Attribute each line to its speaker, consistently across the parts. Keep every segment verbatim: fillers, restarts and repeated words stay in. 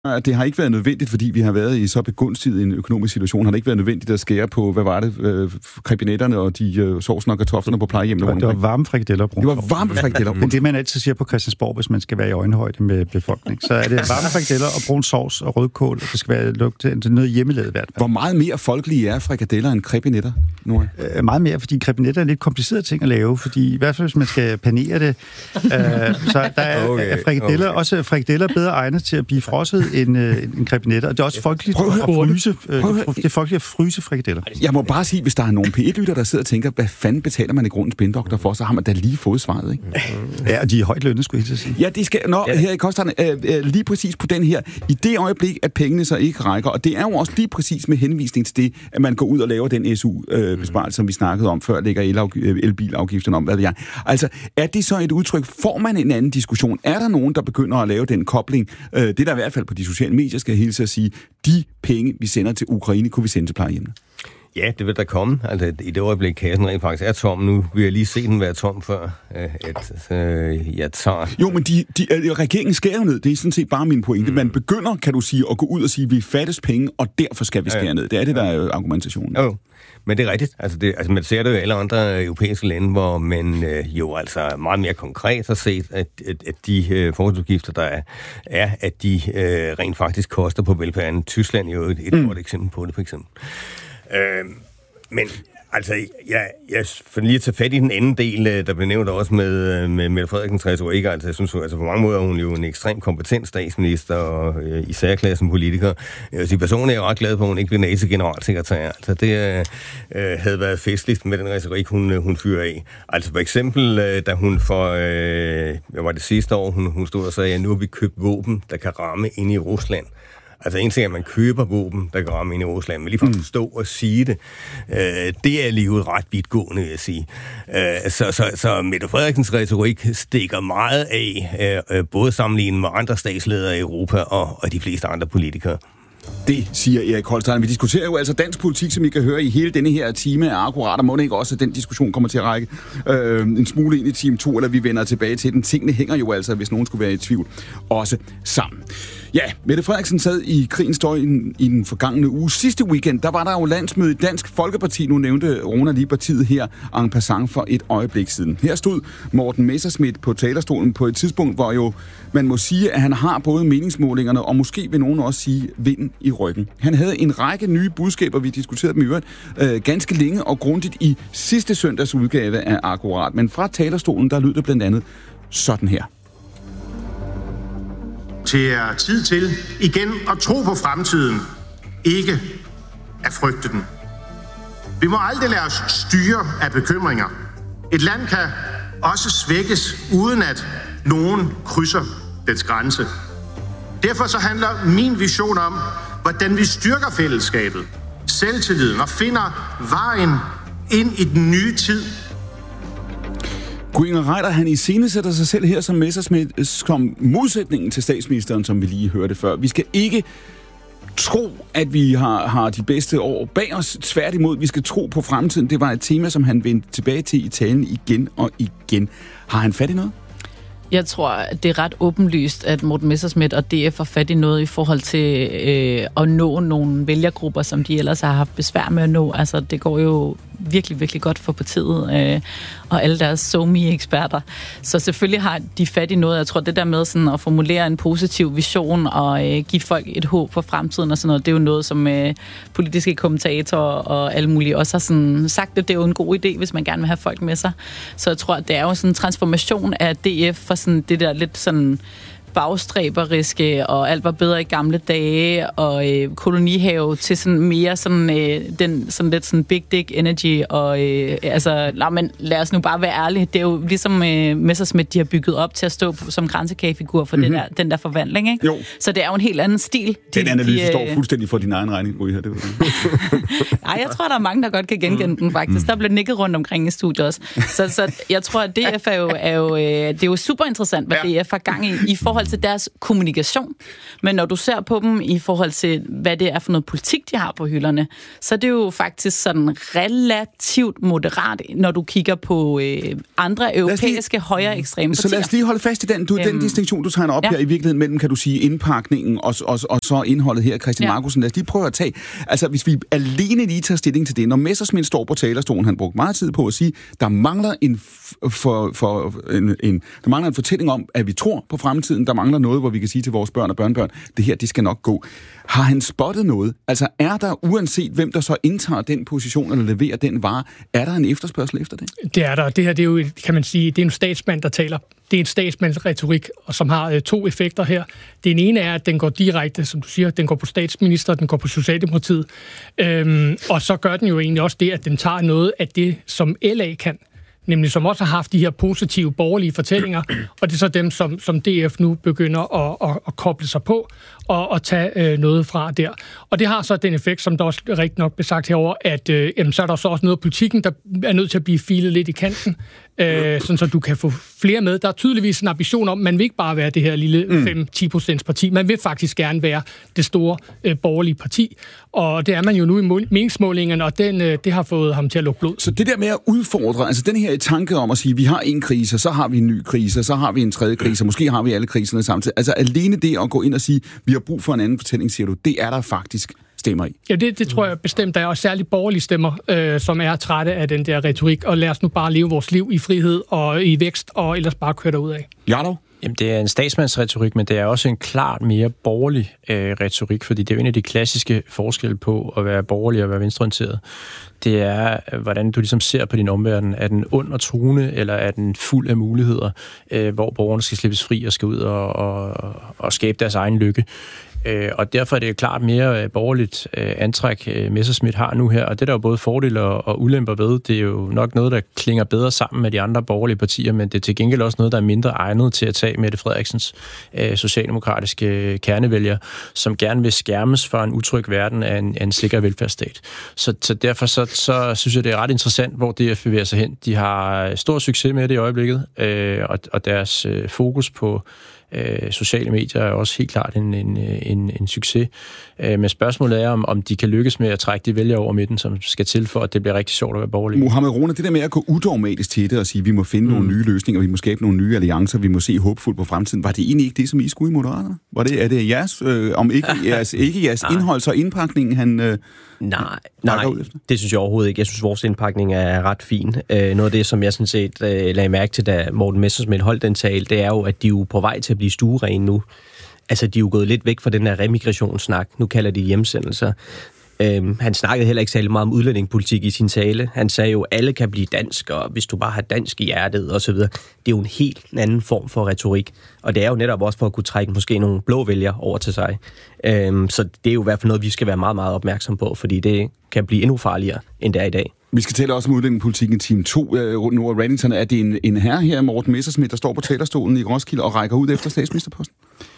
Speaker 1: Det har ikke været nødvendigt, fordi vi har været i så begunstiget en økonomisk situation. Har det ikke været nødvendigt at skære på, hvad var det, øh, krebinetterne og de øh, sovsen og kartoflerne på plejehjemmene?
Speaker 2: Det var, det var varme frikadeller.
Speaker 1: Det var varme frikadeller.
Speaker 2: Men det, man altid siger på Christiansborg, hvis man skal være i øjenhøjde med befolkningen, så er det varme frikadeller og brun sovs og rødkål. Det skal være lugte til noget hjemmelavet i hvert fald.
Speaker 1: Hvor meget mere folkelige er frikadeller end krebinetter, Nora?
Speaker 2: Øh, meget mere, fordi krebinetter er lidt komplicerede ting at lave, fordi i hvert fald, hvis man skal panere det, øh, så der er, okay, er frikadeller, okay. også frikadeller bedre egnet til at blive frosset end, øh, end krebinetter. Og det er også folkeligt at fryse, øh, det er folkeligt at fryse frikadeller.
Speaker 1: Jeg må bare sige, hvis der er nogle P et-lytter, der sidder og tænker, hvad fanden betaler man i grunden spindoktor for, så har man da lige fået svaret, ikke?
Speaker 2: Ja, og de er højt lønnet, skulle jeg til at sige.
Speaker 1: Ja, de skal, nå, ja. Her i Kosterne, øh, øh, lige præcis på den her, i det øjeblik, at pengene så ikke rækker, og det er jo også lige præcis med henvisning til det, at man går ud og laver den S U-besparelse, øh, som vi snakkede om før, lægger elbilafgiften om, hvad ved jeg. Altså, er det så et udtryk, får man en anden diskussion? Er der nogen, der begynder at lave den kobling? Øh, det er der i hvert fald på de sociale medier, skal jeg hilse at sige, de penge, vi sender til Ukraine, kunne vi sende til plejehjemmene.
Speaker 3: Ja, det vil der komme. Altså, i det øjeblik, kassen rent faktisk er tom nu. Vi har lige set den være tom før, at øh, jeg tager...
Speaker 1: Jo, men de, de, regeringen skærer jo ned. Det er sådan set bare min pointe. Mm. Man begynder, kan du sige, at gå ud og sige, at vi er fattes penge, og derfor skal vi skære ja. ned. Det er det, der er argumentationen.
Speaker 3: Jo, men det er rigtigt. Altså, det, altså man ser det jo i alle andre europæiske lande, hvor man øh, jo altså meget mere konkret har set, at, at, at de øh, forsvarsudgifter, der er, er, at de øh, rent faktisk koster på velfærden. Tyskland er jo et, et mm. godt eksempel på det, for eksempel. Øh, men altså, jeg, jeg for lige at tage fat i den anden del, der blev nævnt også med, med Mette Frederiksens retorik, altså jeg synes, altså på mange måder er hun jo en ekstremt kompetent statsminister og øh, i særklasse som politiker. Jeg sige, personen er jo ret glad på, at hun ikke blev N A T O-generalsekretær. Altså det øh, havde været festligt med den retorik, hun, hun fyrer af. Altså for eksempel, øh, da hun for, øh, hvad var det sidste år, hun, hun stod og sagde, at nu har vi købt våben, der kan ramme ind i Rusland. Altså en ting er, at man køber våben, der kan ramme ind i Rusland, men lige for at stå og sige det, øh, det er alligevel ret vidtgående, vil jeg sige. Øh, så, så, så Mette Frederiksens retorik stikker meget af, øh, både sammenlignet med andre statsledere i Europa og, og de fleste andre politikere.
Speaker 1: Det siger Erik Holstein. Vi diskuterer jo altså dansk politik, som I kan høre i hele denne her time af Akkurat, og må ikke også, at den diskussion kommer til at række øh, en smule ind i time to, eller vi vender tilbage til den. Tingene hænger jo altså, hvis nogen skulle være i tvivl, også sammen. Ja, Mette Frederiksen sad i krigens støj i, i den forgangne uge. Sidste weekend, der var der jo landsmøde i Dansk Folkeparti. Nu nævnte Rona lige partiet her en passant for et øjeblik siden. Her stod Morten Messerschmidt på talerstolen på et tidspunkt, hvor jo man må sige, at han har både meningsmålingerne, og måske vil nogen også sige vinden i ryggen. Han havde en række nye budskaber, vi diskuterede dem i øvrigt, øh, ganske længe og grundigt i sidste søndags udgave af Akkurat. Men fra talerstolen, der lød det blandt andet sådan her.
Speaker 4: Det er tid til igen at tro på fremtiden, ikke at frygte den. Vi må aldrig lade os styre af bekymringer. Et land kan også svækkes, uden at nogen krydser dets grænse. Derfor så handler min vision om, hvordan vi styrker fællesskabet, selvtilliden og finder vejen ind i den nye tid.
Speaker 1: Gry Inger Reiter, han iscenesætter sig selv her som Messerschmidt som modsætningen til statsministeren, som vi lige hørte før. Vi skal ikke tro, at vi har, har de bedste år bag os. Tværtimod, vi skal tro på fremtiden. Det var et tema, som han vendte tilbage til i talen igen og igen. Har han fat i noget?
Speaker 5: Jeg tror, det er ret åbenlyst, at Morten Messerschmidt og D F har fat i noget i forhold til øh, at nå nogle vælgergrupper, som de ellers har haft besvær med at nå. Altså, det går jo virkelig, virkelig godt for partiet øh, og alle deres SoMe-eksperter. Så selvfølgelig har de fat i noget. Jeg tror, det der med sådan at formulere en positiv vision og øh, give folk et håb for fremtiden og sådan noget, det er jo noget, som øh, politiske kommentatorer og alle mulige også har sådan sagt, at det er jo en god idé, hvis man gerne vil have folk med sig. Så jeg tror, at det er jo sådan en transformation af D F for sådan det der lidt sådan bagstræberiske, og alt var bedre i gamle dage, og øh, kolonihave til sådan mere sådan, øh, den, sådan lidt sådan big dick energy, og øh, altså, lad, men lad os nu bare være ærlige, det er jo ligesom øh, Messerschmidt, de har bygget op til at stå på, som kransekagefigur for mm-hmm. den, der, den der forvandling, ikke? Jo. Så det er jo en helt anden stil.
Speaker 1: Den
Speaker 5: de,
Speaker 1: analyse
Speaker 5: de,
Speaker 1: står fuldstændig for din egen regning, Gry, her. Det
Speaker 5: Nej, jeg tror, der er mange, der godt kan genkende den, faktisk. Der bliver nikket rundt omkring i studiet også. Så, så jeg tror, at D F er jo, er jo, øh, det er jo super interessant, hvad ja. D F har gang i, i forhold forhold til deres kommunikation. Men når du ser på dem i forhold til, hvad det er for noget politik, de har på hylderne, så er det jo faktisk sådan relativt moderat, når du kigger på øh, andre europæiske lige, højere ekstreme partier.
Speaker 1: Så lad os lige holde fast i den, du, øhm, den distinktion, du tegner op ja. her i virkeligheden mellem, kan du sige, indpakningen og, og, og så indholdet her, Christian ja. Markussen. Lad os lige prøve at tage, altså hvis vi alene lige tager stilling til det, når Messerschmidt står på talerstolen, han brugte meget tid på at sige, der mangler en, for, for, en, en, der mangler en fortælling om, at vi tror på fremtiden, der mangler noget, hvor vi kan sige til vores børn og børnebørn, det her, det skal nok gå. Har han spottet noget? Altså er der, uanset hvem der så indtager den position eller leverer den vare, er der en efterspørgsel efter det?
Speaker 6: Det er der. Det her, det er jo, kan man sige, det er en statsmand, der taler. Det er en statsmandsretorik, som har øh, to effekter her. Den ene er, at den går direkte, som du siger, den går på statsminister, den går på Socialdemokratiet. Øhm, og så gør den jo egentlig også det, at den tager noget af det, som L A kan. Nemlig som også har haft de her positive borgerlige fortællinger, og det er så dem, som, som D F nu begynder at, at, at koble sig på og at tage øh, noget fra der. Og det har så den effekt, som der også rigtig nok blev sagt herover, at øh, jamen, så er der så også noget af politikken, der er nødt til at blive filet lidt i kanten, øh, sådan så du kan få flere med. Der er tydeligvis en ambition om, man vil ikke bare være det her lille fem til ti procent parti, man vil faktisk gerne være det store øh, borgerlige parti, og det er man jo nu i meningsmålingerne, og den, øh, det har fået ham til at lukke blod.
Speaker 1: Så det der med at udfordre, altså den her tanke om at sige, vi har en krise, så har vi en ny krise, så har vi en tredje krise, måske har vi alle kriserne samtidig. Altså alene det at gå ind og sige, vi har brug for en anden fortælling, siger du, det er der faktisk stemmer i.
Speaker 6: Ja, det, det tror jeg bestemt, der er også særligt borgerlige stemmer, øh, som er trætte af den der retorik, og lad os nu bare leve vores liv i frihed og i vækst, og ellers bare køre derud af.
Speaker 1: Ja, dog.
Speaker 7: Jamen, det er en statsmandsretorik, men det er også en klart mere borgerlig øh, retorik, fordi det er jo en af de klassiske forskelle på at være borgerlig og være venstreorienteret. Det er, hvordan du ligesom ser på din omverden. Er den ond og truende, eller er den fuld af muligheder, øh, hvor borgerne skal slippes fri og skal ud og, og, og skabe deres egen lykke? Øh, og derfor er det klart mere borgerligt øh, antræk, øh, Messerschmidt har nu her, og det er der jo både fordele og, og ulemper ved. Det er jo nok noget, der klinger bedre sammen med de andre borgerlige partier, men det er til gengæld også noget, der er mindre egnet til at tage Mette Frederiksens øh, socialdemokratiske kernevælger, som gerne vil skærmes for en utryg verden af en, af en sikker velfærdsstat. Så, så derfor så, så synes jeg, det er ret interessant, hvor D F bevæger sig hen. De har stor succes med det i øjeblikket, øh, og, og deres øh, fokus på Øh, sociale medier er også helt klart en, en, en, en succes. Øh, men spørgsmålet er, om, om de kan lykkes med at trække de vælgere over midten, som skal til for, at det bliver rigtig sjovt at være borgerlig.
Speaker 1: Mohamed Rona, det der med at gå udogmatisk til det og sige, at vi må finde mm. nogle nye løsninger, vi må skabe nogle nye alliancer, vi må se håbfuldt på fremtiden. Var det egentlig ikke det, som I skulle i Moderaterne? Var det, er det jeres, øh, om ikke jeres, ikke jeres indhold, så indpakningen, han... Øh,
Speaker 8: Nej, nej, det synes jeg overhovedet ikke. Jeg synes, vores indpakning er ret fin. Noget af det, som jeg sådan set lagde mærke til, da Morten Messerschmidt holdt den tale, det er jo, at de er jo på vej til at blive stuerene nu. Altså, de er jo gået lidt væk fra den der remigrationssnak. Nu kalder de hjemsendelser. Øhm, han snakkede heller ikke særlig meget om udlændingepolitik i sin tale. Han sagde jo, at alle kan blive dansk, og hvis du bare har dansk i hjertet osv. Det er jo en helt anden form for retorik. Og det er jo netop også for at kunne trække måske nogle blå vælgere over til sig. Øhm, så det er jo i hvert fald noget, vi skal være meget, meget opmærksom på, fordi det kan blive endnu farligere, end det er i dag.
Speaker 1: Vi skal tale også om udlændingepolitikken i time to. Nu er Reddington, er det en, en herre her, Morten Messerschmidt, der står på talerstolen i Roskilde og rækker ud efter statsministerposten?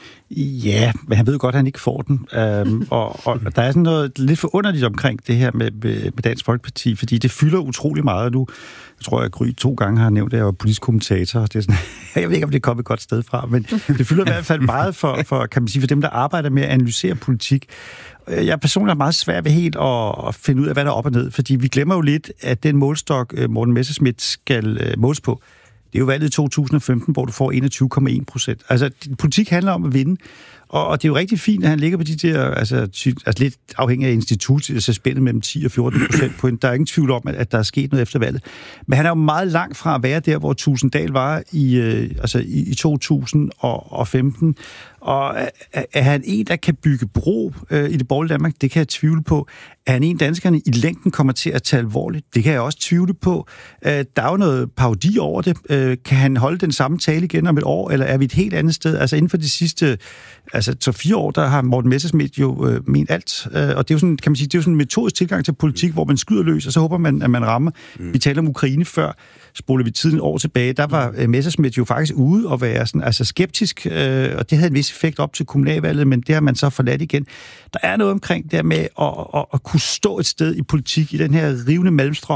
Speaker 2: Ja, men han ved godt, at han ikke får den. Øhm, og, og der er sådan noget lidt forunderligt omkring det her med, med, med Dansk Folkeparti, fordi det fylder utrolig meget nu. Jeg tror, at Gry to gange har nævnt, at jeg var politisk kommentator. Det er sådan, jeg ved ikke, om det kommer et godt sted fra, men det fylder i hvert fald meget for, for, kan man sige, for dem, der arbejder med at analysere politik. Jeg er personligt meget svært ved helt at, at finde ud af, hvad der er op og ned, fordi vi glemmer jo lidt, at den målstok, Morten Messerschmidt skal måles på, det er jo valget i to tusind og femten, hvor du får enogtyve komma en procent. Altså, politik handler om at vinde, og, og det er jo rigtig fint, at han ligger på de der, altså, ty, altså lidt afhængig af institut, altså spændet mellem ti og fjorten procent point. Der er ingen tvivl om, at, at der er sket noget efter valget. Men han er jo meget langt fra at være der, hvor Tusinddal var i, øh, altså, i, i to tusind og femten. Og er, er han en, der kan bygge bro øh, i det borgerlige Danmark? Det kan jeg tvivle på. Er han en, danskerne i længden kommer til at tage alvorligt? Det kan jeg også tvivle på. Øh, der er jo noget parodi over det. Øh, kan han holde den samme tale igen om et år, eller er vi et helt andet sted? Altså inden for de sidste altså, så fire år, der har Morten Messerschmidt jo øh, ment alt. Øh, og det er jo sådan, kan man sige, det er jo sådan en metodisk tilgang til politik, hvor man skyder løs, og så håber man, at man rammer. Mm. Vi taler om Ukraine før. Spoler vi tiden et år tilbage, der var uh, Messerschmidt jo faktisk ude og være sådan, altså skeptisk, øh, og det havde en vis effekt op til kommunalvalget, men det har man så forladt igen. Der er noget omkring det med at, at, at kunne stå et sted i politik, i den her rivende mellemstrøm,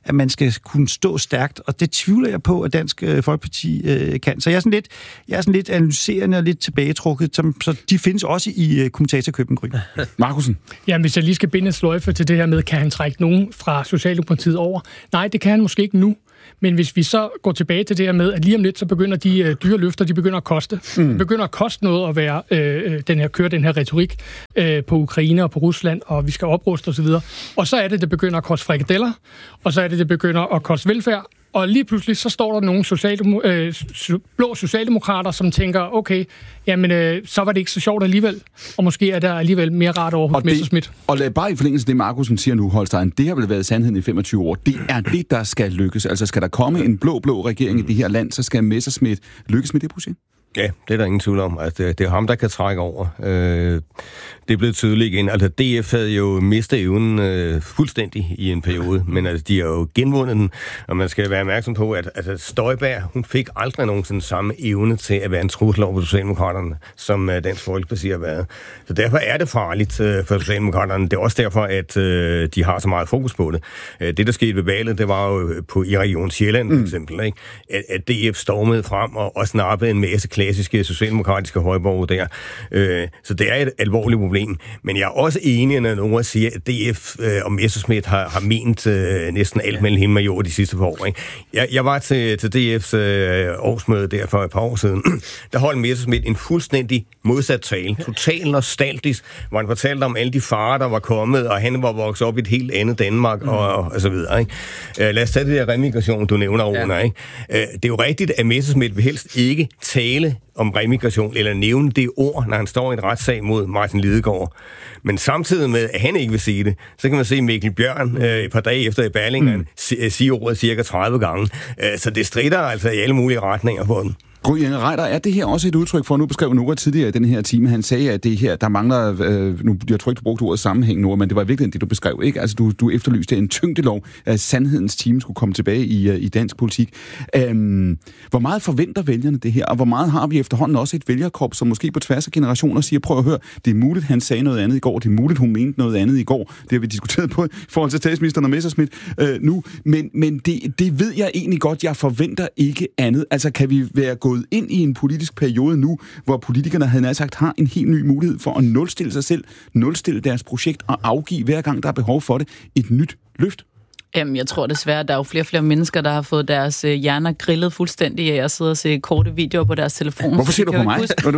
Speaker 2: at man skal kunne stå stærkt, og det tvivler jeg på, at Dansk Folkeparti øh, kan. Så jeg er sådan lidt, jeg er sådan lidt analyserende og lidt tilbagetrukket, som, så de findes også i øh, kommentatorkøben, Gry.
Speaker 1: Markusen?
Speaker 6: Ja, hvis jeg lige skal binde en sløjfe til det her med, kan han trække nogen fra Socialdemokratiet over? Nej, det kan han måske ikke nu. Men hvis vi så går tilbage til det her med, at lige om lidt, så begynder de øh, dyre løfter, de begynder at koste. Mm. Det begynder at koste noget at være, øh, den her, køre den her retorik øh, på Ukraine og på Rusland, og vi skal opruste osv. Og så er det, det begynder at koste frikadeller, og så er det, det begynder at koste velfærd. Og lige pludselig, så står der nogle socialdemo- øh, blå socialdemokrater, som tænker, okay, jamen, øh, så var det ikke så sjovt alligevel, og måske er der alligevel mere rart over hos Messerschmidt.
Speaker 1: Og lad bare i forlængelse af det, Markusen siger nu, Holstein, det har vel været sandheden i femogtyve år. Det er det, der skal lykkes. Altså, skal der komme en blå-blå regering i det her land, så skal Messerschmidt lykkes med det projekt?
Speaker 3: Ja, det er der ingen tvivl om. Altså, det, det er ham, der kan trække over. Øh, det er blevet tydeligt igen. Altså, D F havde jo mistet evnen øh, fuldstændig i en periode, men altså, de har jo genvundet den, og man skal være opmærksom på, at altså, Støjberg, hun fik aldrig nogensinde samme evne til at være en trussel over Socialdemokraterne, som uh, Dansk Folkeparti har været. Så derfor er det farligt uh, for Socialdemokraterne. Det er også derfor, at uh, de har så meget fokus på det. Uh, det, der skete ved valget, det var jo på, i Region Sjælland, for eksempel, ikke? At, at D F stormede frem og, og snappede en masse klassiske socialdemokratiske højborg der. Øh, så det er et alvorligt problem. Men jeg er også enig, når nogen siger, at D F øh, og Messerschmidt har, har ment øh, næsten alt mellem himmel og jord de sidste par år. Ikke? Jeg, jeg var til, til D F's øh, årsmøde der for et par år siden. Der holdt Messerschmidt en fuldstændig modsat tale. Total nostalgisk, hvor han fortalte om alle de farer, der var kommet, og han var vokset op i et helt andet Danmark, mm. og, og så videre. Ikke? Øh, lad os tage det der remigration, du nævner, Rune. Ja. Ikke? Øh, det er jo rigtigt, at Messerschmidt vil helst ikke tale om remigration, eller nævne det ord, når han står i en retssag mod Martin Lidegaard. Men samtidig med, at han ikke vil sige det, så kan man se Mikkel Bjørn øh, et par dage efter i Berlingeren mm. sige ordet cirka tredive gange. Øh, så det stritter altså i alle mulige retninger på den.
Speaker 1: Gry Inge Reiter, er det her også et udtryk for, nu beskrev Nora tidligere i den her time, han sagde, at det her, der mangler, øh, nu, jeg tror ikke, du brugte ordet sammenhæng, Nora, men det var virkelig det, du beskrev, ikke? Altså, du, du efterlyste en tyngdelov, at sandhedens time skulle komme tilbage i, i dansk politik. Øhm, hvor meget forventer vælgerne det her, og hvor meget har vi efterhånden også et vælgerkorps, som måske på tværs af generationer siger, prøv at høre, det er muligt, han sagde noget andet i går, det er muligt, hun mente noget andet i går, det har vi diskuteret på i forhold til statsministeren og Messerschmidt øh, nu, men, men det, det ved jeg egentlig godt, jeg forventer ikke andet. Altså, kan vi være gået ind i en politisk periode nu, hvor politikerne havde nær sagt har en helt ny mulighed for at nulstille sig selv, nulstille deres projekt og afgive hver gang, der er behov for det, et nyt løft?
Speaker 5: Jamen, jeg tror desværre, at der er jo flere og flere mennesker, der har fået deres øh, hjerner grillet fuldstændig af at sidde og se korte videoer på deres telefon.
Speaker 1: Hvorfor siger du på mig?
Speaker 5: Det er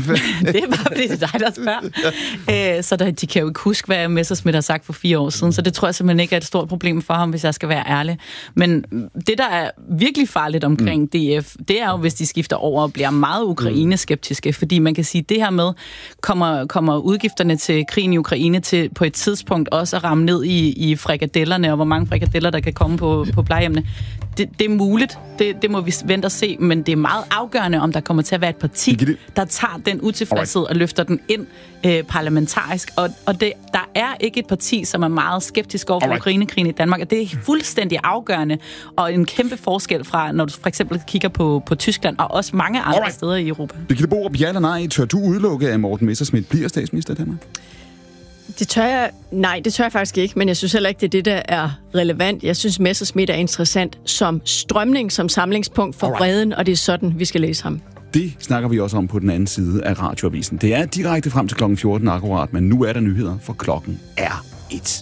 Speaker 5: bare, fordi det er dig, der spørger. Æ, så der, de kan jo ikke huske, hvad Messerschmidt har sagt for fire år siden, så det tror jeg simpelthen ikke er et stort problem for ham, hvis jeg skal være ærlig. Men det, der er virkelig farligt omkring mm. D F, det er jo, hvis de skifter over og bliver meget Ukraine-skeptiske, fordi man kan sige, at det her med, kommer, kommer udgifterne til krigen i Ukraine til på et tidspunkt også at ramme ned i, i frikadellerne, og hvor mange frikadeller der kan komme på, på plejehjemmene. Det, det er muligt. Det, det må vi vente og se, men det er meget afgørende, om der kommer til at være et parti, der tager den utilfredshed og løfter den ind øh, parlamentarisk. Og, og det, der er ikke et parti, som er meget skeptisk over for Ukrainekrigen i Danmark, og det er fuldstændig afgørende, og en kæmpe forskel fra, når du for eksempel kigger på, på Tyskland, og også mange andre Alright. steder i Europa.
Speaker 1: Birgitte Borup, ja eller nej, tør du udelukke, at Morten Messerschmidt bliver statsminister i Danmark?
Speaker 9: Det tør jeg, nej, det tør jeg faktisk ikke, men jeg synes heller ikke, det er det, der er relevant. Jeg synes, Messerschmidt er interessant som strømning, som samlingspunkt for bredden, og det er sådan, vi skal læse ham.
Speaker 1: Det snakker vi også om på den anden side af radioavisen. Det er direkte frem til klokken fjorten akkurat, men nu er der nyheder, for klokken er et.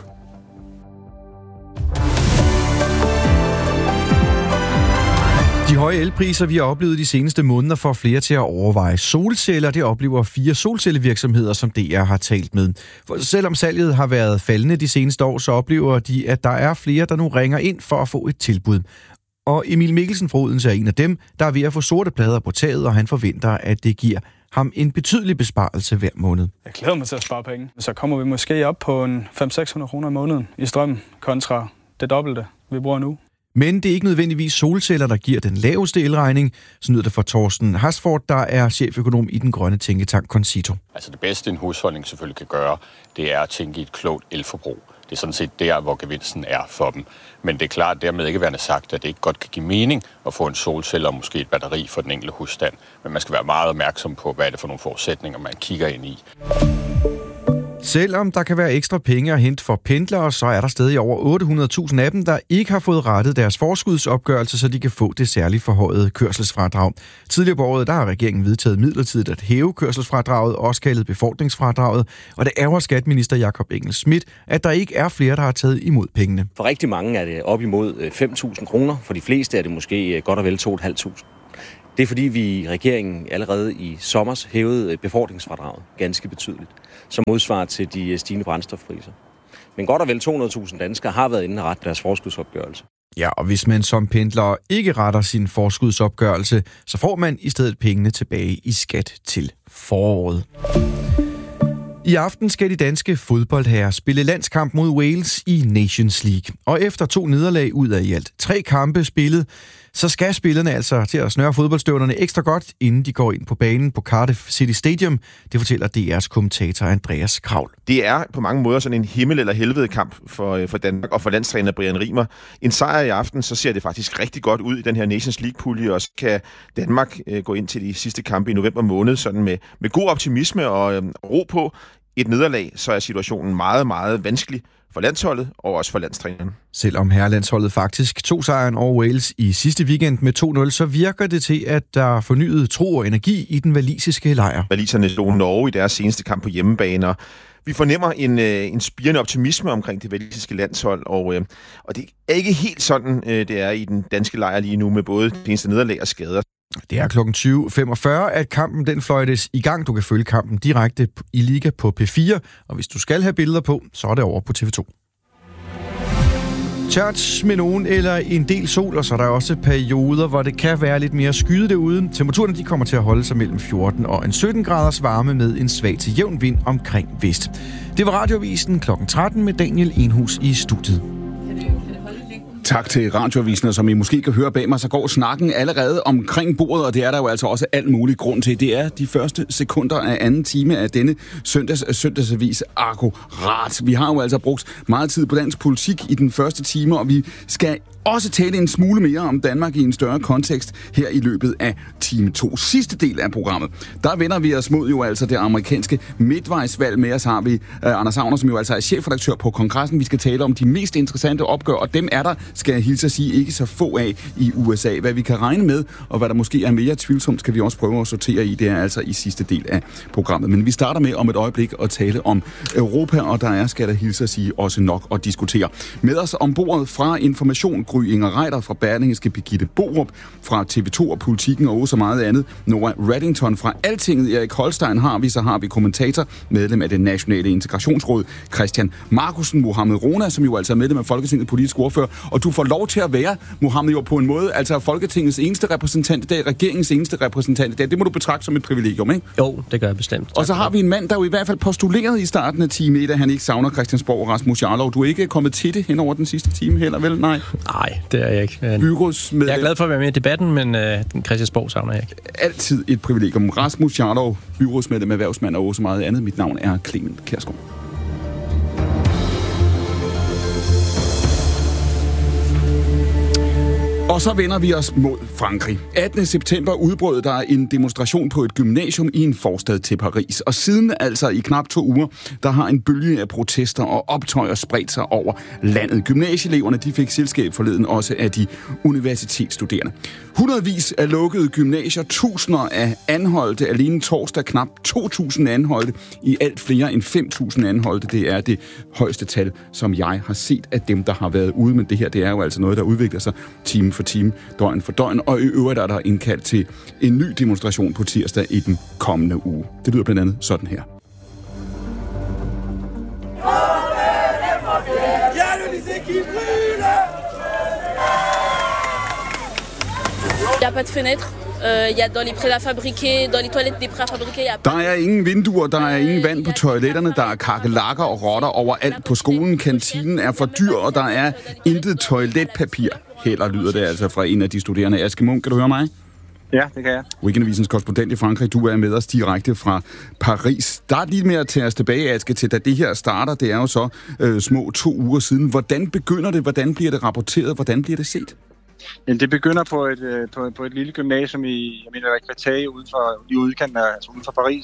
Speaker 10: De høje elpriser, vi har oplevet de seneste måneder, får flere til at overveje solceller. Det oplever fire solcellevirksomheder, som D R har talt med. For selvom salget har været faldende de seneste år, så oplever de, at der er flere, der nu ringer ind for at få et tilbud. Og Emil Mikkelsen fra Odense er en af dem, der er ved at få sorte plader på taget, og han forventer, at det giver ham en betydelig besparelse hver måned.
Speaker 11: Jeg glæder mig til at spare penge. Så kommer vi måske op på en fem hundrede til seks hundrede kroner i måneden i strøm kontra det dobbelte, vi bruger nu.
Speaker 10: Men det er ikke nødvendigvis solceller, der giver den laveste elregning, så lyder det fra Torsten Hasford, der er cheføkonom i den grønne tænketank Concito.
Speaker 12: Altså det bedste, en husholdning selvfølgelig kan gøre, det er at tænke i et klogt elforbrug. Det er sådan set der, hvor gevinsten er for dem. Men det er klart dermed ikke værende sagt, at det ikke godt kan give mening at få en solcelle og måske et batteri for den enkelte husstand. Men man skal være meget opmærksom på, hvad er det for nogle forudsætninger, man kigger ind i.
Speaker 10: Selvom der kan være ekstra penge at hente for pendlere, så er der stadig over otte hundrede tusind af dem, der ikke har fået rettet deres forskudsopgørelse, så de kan få det særligt forhøjede kørselsfradrag. Tidligere på året der har regeringen vedtaget midlertidigt at hæve kørselsfradraget, også kaldet befordringsfradraget, og det ærger skatteminister Jakob Engel-Schmidt, at der ikke er flere, der har taget imod pengene.
Speaker 13: For rigtig mange er det op imod fem tusind kroner, for de fleste er det måske godt og vel to tusind fem hundrede. Det er fordi, vi i regeringen allerede i sommers hævede befordringsfradraget ganske betydeligt, som modsvarer til de stigende brændstofpriser. Men godt og vel to hundrede tusind danskere har været inde og rette deres forskudsopgørelse.
Speaker 10: Ja, og hvis man som pendler ikke retter sin forskudsopgørelse, så får man i stedet pengene tilbage i skat til foråret. I aften skal de danske fodboldherrer spille landskamp mod Wales i Nations League. Og efter to nederlag ud af i alt tre kampe spillet, så skal spillerne altså til at snøre fodboldstøvlerne ekstra godt, inden de går ind på banen på Cardiff City Stadium. Det fortæller D R's kommentator Andreas Kravl.
Speaker 14: Det er på mange måder sådan en himmel- eller helvede-kamp for, for Danmark og for landstræner Brian Rimer. En sejr i aften, så ser det faktisk rigtig godt ud i den her Nations League-pulje, og så kan Danmark øh, gå ind til de sidste kampe i november måned sådan med, med god optimisme og øh, ro på. Et nederlag, så er situationen meget, meget vanskelig for landsholdet og også for landstræneren.
Speaker 10: Selvom herrelandsholdet faktisk tog sejren over Wales i sidste weekend med to nul, så virker det til, at der er fornyet tro og energi i den walisiske lejr.
Speaker 14: Waliserne slog Norge i deres seneste kamp på hjemmebane, og vi fornemmer en, en spirende optimisme omkring det walisiske landshold, og, og det er ikke helt sådan, det er i den danske lejr lige nu med både det eneste nederlag og skader.
Speaker 10: Det er klokken tyve femogfyrre, at kampen den fløjtes i gang. Du kan følge kampen direkte i Liga på P fire, og hvis du skal have billeder på, så er det over på T V to. Tørt med nogen eller en del sol, og så er der også perioder, hvor det kan være lidt mere skyet derude. Temperaturerne de kommer til at holde sig mellem fjorten og en sytten graders varme med en svag til jævn vind omkring vest. Det var Radioavisen klokken tretten med Daniel Enhus i studiet.
Speaker 1: Tak til Radioavisen, som I måske kan høre bag mig, så går snakken allerede omkring bordet, og det er der jo altså også alt muligt grund til. Det er de første sekunder af anden time af denne søndags, søndagsavis akkurat. Vi har jo altså brugt meget tid på dansk politik i den første time, og vi skal også tale en smule mere om Danmark i en større kontekst her i løbet af time to. Sidste del af programmet, der vender vi os mod jo altså det amerikanske midtvejsvalg. Med os har vi uh, Anders Agner, som jo altså er chefredaktør på Kongressen. Vi skal tale om de mest interessante opgør, og dem er der, skal jeg hilse at sige, ikke så få af i U S A. Hvad vi kan regne med, og hvad der måske er mere tvivlsomt, skal vi også prøve at sortere i. Det er altså i sidste del af programmet. Men vi starter med om et øjeblik at tale om Europa, og der er, skal jeg hilse at sige, også nok at diskutere. Med os ombord fra Information, Gry Inger Reiter fra Berlingske, Birgitte Borup fra T V to og Politikken og så meget andet. Nora Reddington fra Altinget, Erik Holstein har vi, så har vi kommentator, medlem af det nationale integrationsråd, Christian Markusen, Mohammed Rona, som jo altså er medlem af Folketingets politiske ordfører, og du får lov til at være, Mohammed, jo på en måde, altså Folketingets eneste repræsentant i dag, regeringens eneste repræsentant i dag. Det må du betragte som et privilegium, ikke?
Speaker 8: Jo, det gør jeg bestemt. Tak.
Speaker 1: Og så har vi en mand, der jo i hvert fald postulerede i starten af time et, at han ikke savner Christiansborg og Rasmus Jarlov. Du er ikke kommet til det hen over den sidste time heller, vel? Nej.
Speaker 7: Nej, det er jeg ikke. Men
Speaker 1: Byrådsmedlem.
Speaker 7: jeg er glad for at være med i debatten, men øh, Christiansborg savner jeg ikke.
Speaker 1: Altid et privilegium. Rasmus Jarlov, byrådsmedlem, erhvervsmand og også meget andet. Mit navn er Clement Kjærsgaard. Og så vender vi os mod Frankrig. attende september udbrød der en demonstration på et gymnasium i en forstad til Paris. Og siden altså i knap to uger, der har en bølge af protester og optøjer spredt sig over landet. Gymnasieeleverne de fik selskab forleden også af de universitetsstuderende. Hundredvis af lukkede gymnasier, tusinder af anholdte, alene torsdag knap to tusind anholdte, i alt flere end fem tusind anholdte. Det er det højeste tal, som jeg har set af dem, der har været ude. Men det her, det er jo altså noget, der udvikler sig time for time, døgn for døgn, og i øvrigt er der indkaldt til en ny demonstration på tirsdag i den kommende uge. Det lyder blandt andet sådan her.
Speaker 15: Il n'y a pas de fenêtre. Il y a dans les préfabriqués, dans les toilettes des préfabriqués, il y a
Speaker 1: Der er ingen vinduer, der er ingen vand på toiletterne, der er kakelakker og rotter overalt på skolen. Kantinen er for dyr, og der er intet toiletpapir. Heller lyder det altså fra en af de studerende. Aske Munk, kan du høre mig?
Speaker 16: Ja, det kan jeg.
Speaker 1: Weekendavisens korrespondent i Frankrig, du er med os direkte fra Paris. Start lige med at tage os tilbage, Aske, til da det her starter. Det er jo så øh, små to uger siden. Hvordan begynder det? Hvordan bliver det rapporteret? Hvordan bliver det set?
Speaker 16: Jamen, det begynder på et, på, på et lille gymnasium i, jeg mener, Créteil, uden for, i udkanten, altså uden for Paris,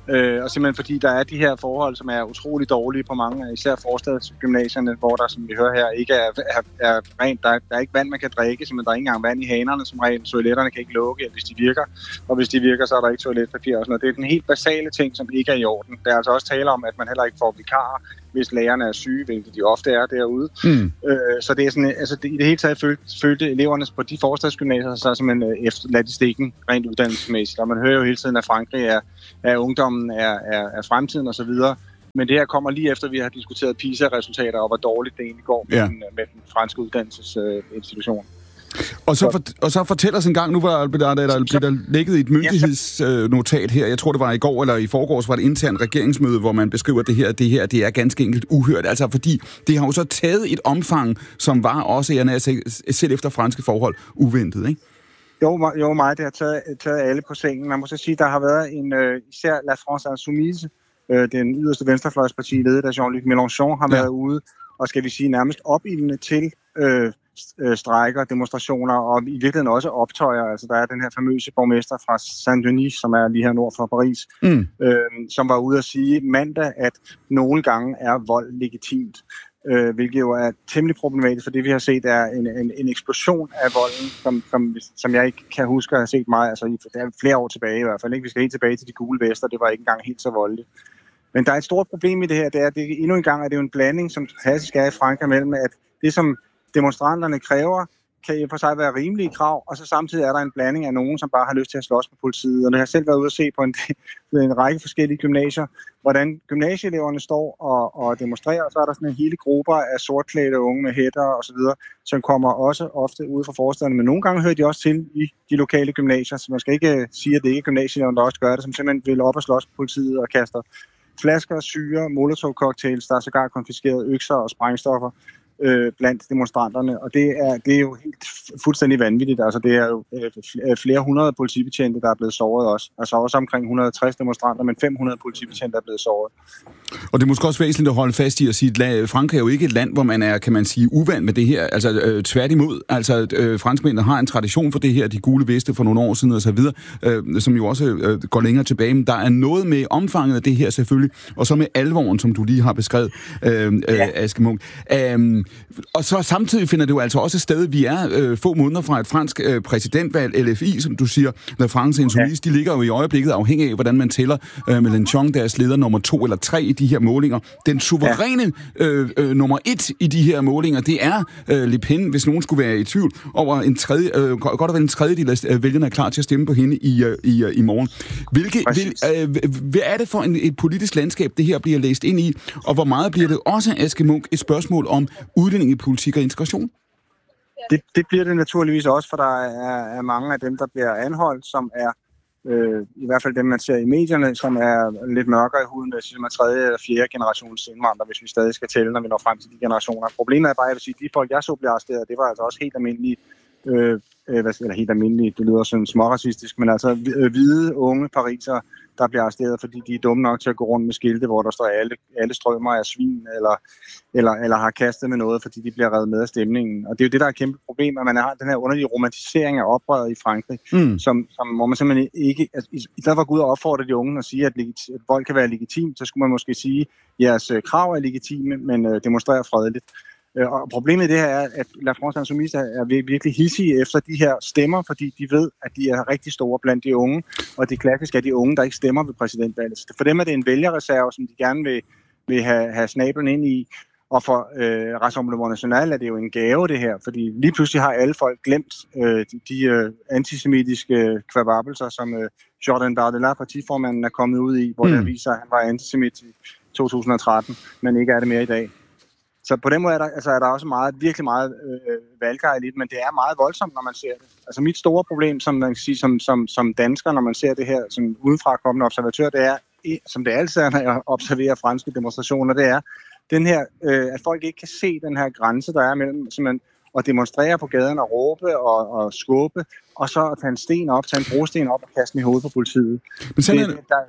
Speaker 16: Øh, og simpelthen fordi der er de her forhold, som er utrolig dårlige på mange af især forstadsgymnasierne, hvor der, som vi hører her, ikke er, er, er rent. Der er, der er ikke vand, man kan drikke, simpelthen der er ikke engang vand i hanerne, som rent. Toiletterne kan ikke lukke, hvis de virker. Og hvis de virker, så er der ikke toiletpapir og sådan noget. Det er den helt basale ting, som ikke er i orden. Der er altså også tale om, at man heller ikke får vikarer, hvis lærerne er syge, hvilket de ofte er derude. Mm. Øh, så det er sådan, altså det, i det hele taget følte, følte eleverne på de forstadsgymnasier så simpelthen øh, efterladt i stikken, rent uddannelsesmæssigt. Og man hører jo hele tiden, at Frankrig er, er ungdommen, er, er, er fremtiden osv. Men det her kommer lige efter, vi har diskuteret PISA-resultater, og hvor dårligt det egentlig går ja. med, den, med den franske uddannelsesinstitution. Øh,
Speaker 1: Og så, for, og så fortæl os en gang, nu var der, der, der, der, der ligget et myndighedsnotat her, jeg tror det var i går eller i forgårs, var det internt regeringsmøde, hvor man beskriver det her, det her, det er ganske enkelt uhørt, altså fordi det har jo så taget et omfang, som var også, jeg nær selv efter franske forhold, uventet, ikke?
Speaker 16: Jo, jo meget, det har taget, taget alle på sengen. Man må så sige, der har været en, øh, især La France Insoumise, øh, den yderste venstrefløjsparti, ledet af Jean-Luc Mélenchon, har ja. været ude, og skal vi sige nærmest opildende til øh, strejker, demonstrationer og i virkeligheden også optøjer. Altså der er den her famøse borgmester fra Saint-Denis, som er lige her nord for Paris, mm. øh, som var ude at sige mandag, at nogle gange er vold legitimt. Øh, hvilket jo er temmelig problematisk, for det vi har set er en, en, en eksplosion af volden, som, som, som jeg ikke kan huske at have set meget, altså det er flere år tilbage i hvert fald, ikke? Vi skal helt tilbage til de gule vester, det var ikke engang helt så voldeligt. Men der er et stort problem i det her, det er, at det, endnu en gang er det jo en blanding, som klassisk er i Frankrig, mellem at det, som demonstranterne kræver, kan i for sig være rimelige krav, og så samtidig er der en blanding af nogen, som bare har lyst til at slås med politiet. Og jeg har selv været ude at se på en, en række forskellige gymnasier, hvordan gymnasieeleverne står og, og demonstrerer, og så er der sådan en hele grupper af sortklædte unge med hætter og så videre, som kommer også ofte ude fra forstederne, men nogle gange hører de også til i de lokale gymnasier, så man skal ikke sige, at det ikke er gymnasieeleverne, der også gør det, som simpelthen vil op og slås med politiet og kaster flasker, syre, molotov-cocktails, der er sågar konfiskeret økser og sprængstoffer øh, blandt demonstranterne, og det er, det er jo helt fuldstændig vanvittigt. Altså, det er jo øh, flere hundrede politibetjente, der er blevet såret også. Altså også omkring et hundrede og tres demonstranter, men fem hundrede politibetjente er blevet såret.
Speaker 1: Og det er måske også væsentligt at holde fast i at sige, at Frankrig er jo ikke et land, hvor man er, kan man sige, uvant med det her. Altså øh, tværtimod. Altså øh, franskmændene har en tradition for det her, de gule veste for nogle år siden og så videre, øh, som jo også øh, går længere tilbage. Men der er noget med omfanget af det her selvfølgelig, og så med alvoren, som du lige har beskrevet, øh, øh, Aske Munk. Øh, og så samtidig finder det jo altså også et sted, vi er øh, få måneder fra et fransk øh, præsidentvalg, L F I, som du siger, La France Insoumise, de ligger jo i øjeblikket afhængig af, hvordan man tæller øh, Mélenchon, deres leder nummer to eller tre i de her målinger. Den suveræne øh, øh, nummer et i de her målinger, det er øh, Le Pen, hvis nogen skulle være i tvivl, over en tredje, øh, godt og vel en tredjedel af vælgerne er klar til at stemme på hende i, øh, i, øh, i morgen. Hvilke, vil, øh, hvad er det for en, et politisk landskab, det her bliver læst ind i, og hvor meget bliver det også, Aske Munk, et spørgsmål om udlændingepolitik og integration?
Speaker 16: Det, det bliver det naturligvis også, for der er, er mange af dem, der bliver anholdt, som er Øh, i hvert fald dem, man ser i medierne, som er lidt mørkere i huden, som er tredje eller fjerde generations indvandrere, hvis vi stadig skal tælle, når vi når frem til de generationer. Problemet er bare, at sige, de folk, jeg så blev arresteret, det var altså også helt almindelige, øh, eller helt almindelige, det lyder sådan småracistisk, men altså hvide, unge parisere, der bliver arresteret, fordi de er dumme nok til at gå rundt med skilte, hvor der står, at alle, alle strømmer af svin, eller, eller, eller har kastet med noget, fordi de bliver revet med af stemningen. Og det er jo det, der er et kæmpe problem, at man har den her underlige romantisering af oprøret i Frankrig, mm. som, som, hvor man simpelthen ikke... Altså, i stedet for at gå ud og opfordre de unge og sige, at, legit, at vold kan være legitimt, så skulle man måske sige, at jeres krav er legitime, men øh, demonstrere fredeligt. Og problemet i det her er, at La France Insoumise er virkelig hissige efter de her stemmer, fordi de ved, at de er rigtig store blandt de unge, og det klassiske er de unge, der ikke stemmer ved præsidentvalget. Så for dem er det en vælgerreserve, som de gerne vil, vil have, have snablen ind i, og for øh, Rassemblement National er det jo en gave, det her, fordi lige pludselig har alle folk glemt øh, de, de øh, antisemitiske kvababelser, som øh, Jordan Bardella, partiformanden, er kommet ud i, hvor mm. der viser, at han var antisemit i to tusind og tretten, men ikke er det mere i dag. Så på den måde er der, altså er der også meget, virkelig meget øh, valggejligt, men det er meget voldsomt, når man ser det. Altså mit store problem, som man kan sige, som, som, som dansker, når man ser det her som udenfra kommende observatør, det er, som det altid er, når jeg observerer franske demonstrationer, det er, den her, øh, at folk ikke kan se den her grænse, der er mellem simpelthen at demonstrere på gaden og råbe og, og skubbe, og så at tage en sten op, tage en brosten op og kaste den i hovedet på politiet.
Speaker 1: Men sådan, det, der,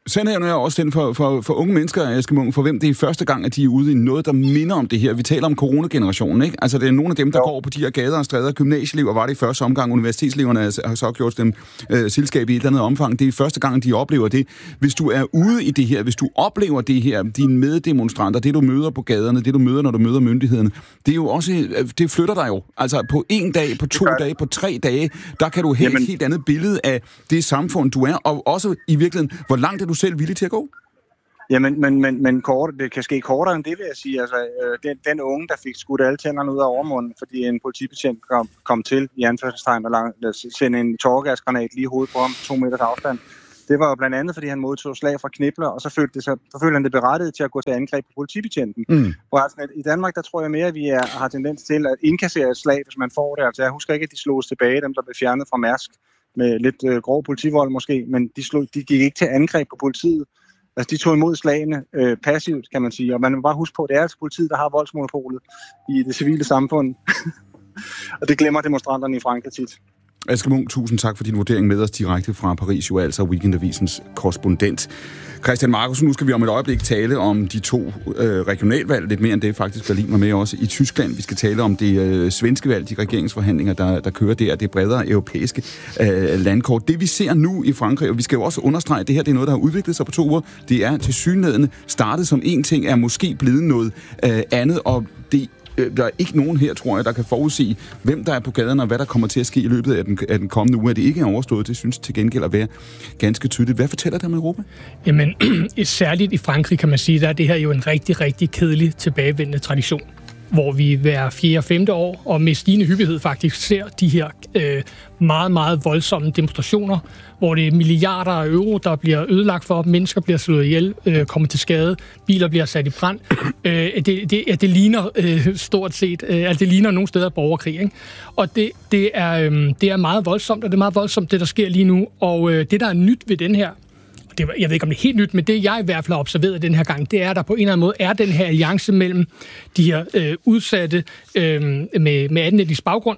Speaker 1: Sandheden er også den for, for, for unge mennesker, Aske Munk, for hvem det er første gang, at de er ude i noget, der minder om det her. Vi taler om coronagenerationen, ikke? Altså, det er nogle af dem, der jo. går på de her gader og stræder. Gymnasieelever var det i første omgang. Universitetsleverne har så gjort dem øh, selskab i et eller andet omfang. Det er første gang, de oplever det. Hvis du er ude i det her, hvis du oplever det her, dine meddemonstranter, det du møder på gaderne, det du møder, når du møder myndighederne, det er jo også, det flytter dig jo. Altså, på en dag, på to dage, på tre dage, der kan du have et helt andet billede af det samfund, du er, og også i virkeligheden, hvor langt er du selv villig til at gå?
Speaker 16: Jamen, men, men, men kort, det kan ske kortere end det, vil jeg sige. Altså, øh, den, den unge, der fik skudt alle tænderne ud af overmunden, fordi en politibetjent kom, kom til i anførselstegn og sendte en tåregasgranat lige i hovedet på ham, to meters afstand. Det var jo blandt andet, fordi han modtog slag fra knibler, og så følte, det, så, så følte han det berettiget til at gå til angreb på politibetjenten. Mm. Og altså, i Danmark, der tror jeg mere, at vi er, har tendens til at indkassere et slag, hvis man får det. Altså, jeg husker ikke, at de slog tilbage, dem der blev fjernet fra Mærsk, med lidt øh, grov politivold måske, men de, slog, de gik ikke til angreb på politiet. Altså, de tog imod slagene øh, passivt, kan man sige. Og man må bare huske på, at det er altså politiet, der har voldsmonopolet i det civile samfund. Og det glemmer demonstranterne i Frankrig tit.
Speaker 1: Aske Munk, tusind tak for din vurdering med os direkte fra Paris, jo altså Weekendavisens korrespondent. Christian Markussen, nu skal vi om et øjeblik tale om de to øh, regionalvalg, lidt mere end det faktisk. Berlin var med også i Tyskland. Vi skal tale om det øh, svenske valg, de regeringsforhandlinger, der, der kører der, det bredere europæiske øh, landkort. Det vi ser nu i Frankrig, og vi skal jo også understrege, at det her det er noget, der har udviklet sig på to uger. Det er tilsyneladende startet som en ting, er måske blevet noget øh, andet, og det der er ikke nogen her, tror jeg, der kan forudsige, hvem der er på gaden, og hvad der kommer til at ske i løbet af den, af den kommende uge. At det ikke er overstået, det synes til gengæld at være ganske tydeligt. Hvad fortæller det om Europa?
Speaker 6: Jamen, særligt i Frankrig kan man sige, der er det her jo en rigtig, rigtig kedelig tilbagevendende tradition, hvor vi hver fjerde og femte år, og med stigende hyppighed faktisk, ser de her øh, meget, meget voldsomme demonstrationer, hvor det er milliarder af euro, der bliver ødelagt for, mennesker bliver slået ihjel, øh, kommer til skade, biler bliver sat i brand. Øh, det, det, det ligner øh, stort set, øh, altså det ligner nogle steder borgerkrig, ikke? Og det, det, er, øh, det er meget voldsomt, og det er meget voldsomt, det der sker lige nu. Og øh, det, der er nyt ved den her, det, jeg ved ikke, om det er helt nyt, men det, jeg i hvert fald har observeret den her gang, det er, at der på en eller anden måde er den her alliance mellem de her øh, udsatte øh, med, med anden etnisk baggrund,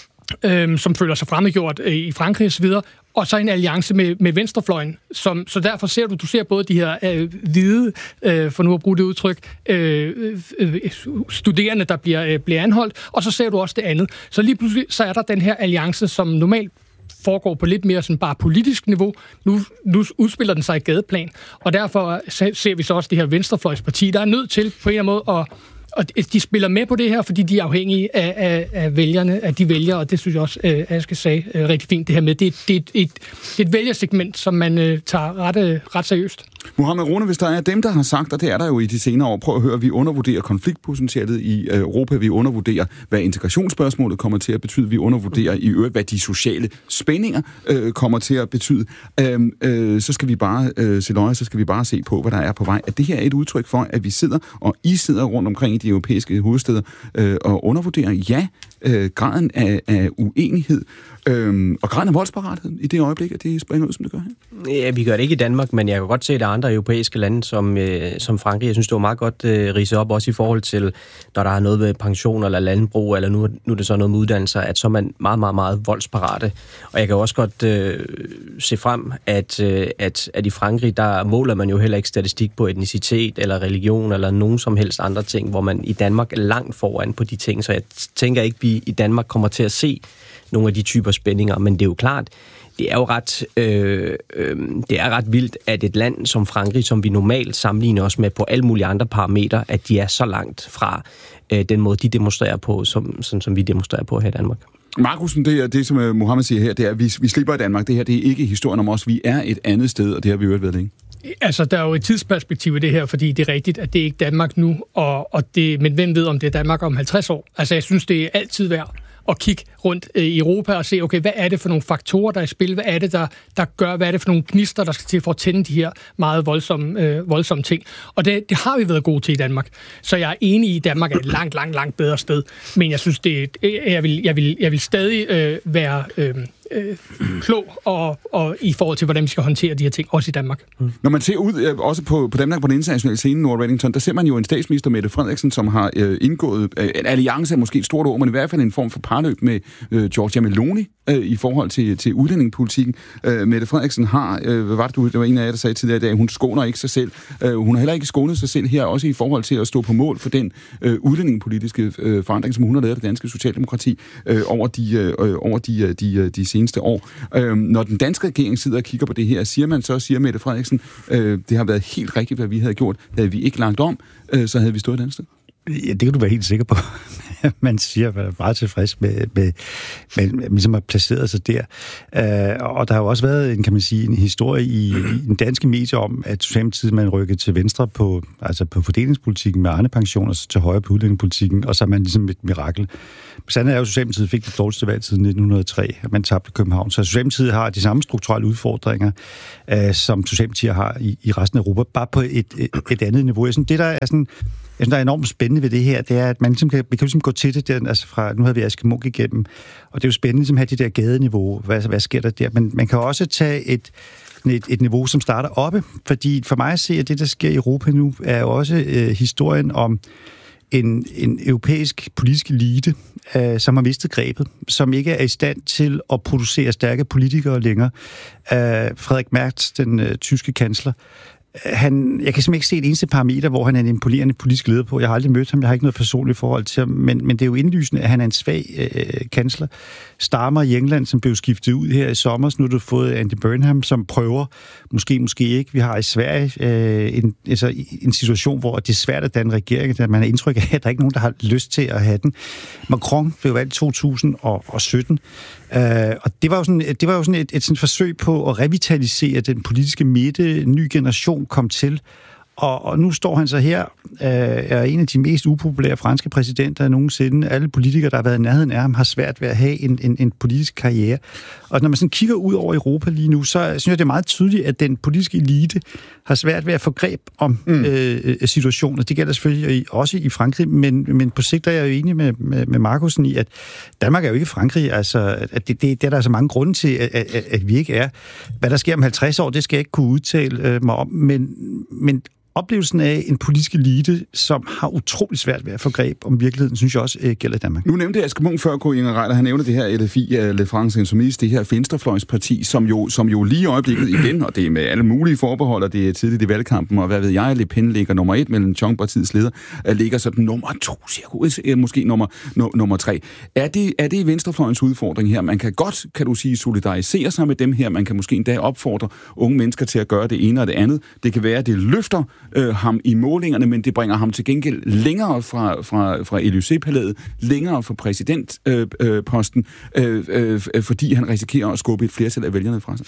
Speaker 6: øh, som føler sig fremmedgjort øh, i Frankrig og så videre, og så en alliance med, med venstrefløjen. Som, så derfor ser du, du ser både de her øh, hvide, øh, for nu at bruge det udtryk, øh, øh, studerende, der bliver, øh, bliver anholdt, og så ser du også det andet. Så lige pludselig så er der den her alliance, som normalt foregår på lidt mere sådan bare politisk niveau. Nu, nu udspiller den sig i gadeplan, og derfor ser vi så også det her venstrefløjsparti, der er nødt til på en eller anden måde at og de spiller med på det her, fordi de er afhængige af, af, af vælgerne, af de vælgere, og det synes jeg også, at jeg skal sige rigtig fint det her med. Det er, det er, et, et, det er et vælgersegment, som man uh, tager ret, ret seriøst.
Speaker 1: Mohammed Rone, hvis der er dem, der har sagt, og det er der jo i de senere år, prøv at høre, vi undervurderer konfliktpotentialet i Europa, vi undervurderer, hvad integrationsspørgsmålet kommer til at betyde, vi undervurderer i øvrigt, hvad de sociale spændinger øh, kommer til at betyde. Øhm, øh, så skal vi bare øh, se løje, så skal vi bare se på, hvad der er på vej. At det her er et udtryk for, at vi sidder, og I sidder rundt omkring i de europæiske hovedsteder, øh, og undervurderer, ja, øh, graden af, af uenighed, Øhm, og graden af voldsparathed i det øjeblik, at det springer ud, som det gør her?
Speaker 8: Ja, vi gør det ikke i Danmark, men jeg kan godt se, at der er andre europæiske lande, som, øh, som Frankrig. Jeg synes, det var meget godt øh, ridset op, også i forhold til, når der er noget med pension eller landbrug, eller nu, nu er det så noget med uddannelser, at så er man meget, meget, meget voldsparate. Og jeg kan også godt øh, se frem, at, øh, at, at i Frankrig, der måler man jo heller ikke statistik på etnicitet eller religion eller nogen som helst andre ting, hvor man i Danmark er langt foran på de ting. Så jeg tænker ikke, at vi i Danmark kommer til at se nogle af de typer spændinger, men det er jo klart, det er jo ret, øh, øh, det er ret vildt, at et land som Frankrig, som vi normalt sammenligner os med på alle mulige andre parametre, at de er så langt fra øh, den måde, de demonstrerer på, som, sådan, som vi demonstrerer på her i Danmark.
Speaker 1: Markusen, det er det, som Mohammed siger her, det er, at vi, vi slipper i Danmark. Det her, det er ikke historien om os. Vi er et andet sted, og det har vi øvrigt ved længe.
Speaker 6: Altså, der er jo et tidsperspektiv i det her, fordi det er rigtigt, at det er ikke Danmark nu, og, og det, men hvem ved, om det er Danmark om halvtreds år? Altså, jeg synes, det er altid værd at kigge rundt i Europa og se, okay, hvad er det for nogle faktorer, der er i spil? Hvad er det, der, der gør? Hvad er det for nogle gnister, der skal til for at tænde de her meget voldsomme, øh, voldsomme ting? Og det, det har vi været gode til i Danmark. Så jeg er enig i, at Danmark er et langt, langt, langt bedre sted. Men jeg synes, det, jeg, vil, jeg, vil, jeg vil stadig øh, være... Øh, øh, klog og, og i forhold til, hvordan vi skal håndtere de her ting, også i Danmark.
Speaker 1: Mm. Når man ser ud, øh, også på, på Danmark på den internationale scene, Nora Reddington, der ser man jo en statsminister, Mette Frederiksen, som har øh, indgået, øh, en alliance er måske et stort ord, men i hvert fald en form for parløb med øh, Giorgia Meloni øh, i forhold til, til udlændingepolitikken. Øh, Mette Frederiksen har, øh, hvad var det, du, det var en af jer, der sagde tidligere i dag, hun skåner ikke sig selv. Øh, hun har heller ikke skånet sig selv her, også i forhold til at stå på mål for den øh, udlændingepolitiske øh, forandring, som hun har lavet af det danske socialdemokrati øh, over, de, øh, over de, de, de seneste år. Øh, når den danske regering sidder og kigger på det her, siger man så, siger Mette Frederiksen, øh, det har været helt rigtigt, hvad vi havde gjort. Havde vi ikke lagt om, øh, så havde vi stået et andet sted.
Speaker 2: Ja, det kan du være helt sikker på. Man siger, at man er meget tilfreds med, med, med, med ligesom at placere sig der. Uh, og der har jo også været en, kan man sige, en historie i, i en danske medier om, at Socialdemokratiet man rykkede til venstre på, altså på fordelingspolitikken med Arne-pensioner, så til højre på udlændingepolitikken, og så er man ligesom et mirakel. Sandheden er jo, at Socialdemokratiet fik det dårligste valg siden nitten hundrede og tre, at man tabte København. Så Socialdemokratiet har de samme strukturelle udfordringer, uh, som Socialdemokratiet har i, i resten af Europa, bare på et, et, et andet niveau. Jeg synes, det, der er sådan... Jeg synes, der er enormt spændende ved det her, det er, at man ligesom kan, vi kan ligesom gå til det der, altså fra, nu har vi Aske Munk igennem, og det er jo spændende ligesom at have det der gadeniveau, hvad, hvad sker der der, men man kan også tage et, et, et niveau, som starter oppe, fordi for mig at se, at det, der sker i Europa nu, er jo også øh, historien om en, en europæisk politisk elite, øh, som har mistet grebet, som ikke er i stand til at producere stærke politikere længere. Øh, Frederik Merz, den øh, tyske kansler, Han, jeg kan simpelthen ikke se et eneste parameter, hvor han er en imponerende politisk leder på. Jeg har aldrig mødt ham, jeg har ikke noget personligt forhold til ham, men, men det er jo indlysende, at han er en svag øh, kansler. Starmer i England, som blev skiftet ud her i sommer, nu har du fået Andy Burnham, som prøver, måske, måske ikke. Vi har i Sverige øh, en, altså, en situation, hvor det er svært at danne regering, at man har indtryk af, at der er ikke nogen, der har lyst til at have den. Macron blev valgt i to tusind og sytten, øh, og det var jo sådan, det var jo sådan et, et sådan forsøg på at revitalisere den politiske midte, ny generation kom til, og, og nu står han så her, øh, er en af de mest upopulære franske præsidenter nogensinde. Alle politikere, der har været i nærheden af ham, har svært ved at have en, en, en politisk karriere. Og når man sådan kigger ud over Europa lige nu, så synes jeg, det er meget tydeligt, at den politiske elite har svært ved at få greb om mm. øh, situationer. Det gælder selvfølgelig også i Frankrig, men, men på sigt er jeg jo enig med, med, med Markusen i, at Danmark er jo ikke Frankrig. Altså, at det, det, det er der så mange grunde til, at, at, at vi ikke er. Hvad der sker om halvtreds år, det skal jeg ikke kunne udtale øh, mig om, men, men oplevelsen af en politisk elite, som har utrolig svært ved at få greb om virkeligheden, synes jeg også øh, gælder i Danmark.
Speaker 1: Nu nævnte jeg Aske Munk før, K. Inger Reiter, han nævnte det her L F I, Le France Insoumise, det her venstrefløjsparti, som jo, som jo lige i øjeblikket igen, og det er med alle mulige forbehold, og det er tidligt i valgkampen, og hvad ved jeg, Le Pen ligger nummer et, mellem Chong-partiets leder, ligger sådan nummer to, måske nummer, no, nummer tre. Er det, er det venstrefløjens udfordring her? Man kan godt, kan du sige, solidarisere sig med dem her, man kan måske endda opfordre unge mennesker til at gøre det ene og det andet. Det kan være, at det løfter Øh, ham i målingerne, men det bringer ham til gengæld længere fra, fra, fra Élysée-palæet, længere fra præsidentposten, øh, øh, øh, fordi han risikerer at skubbe et flertal af vælgerne fra sig.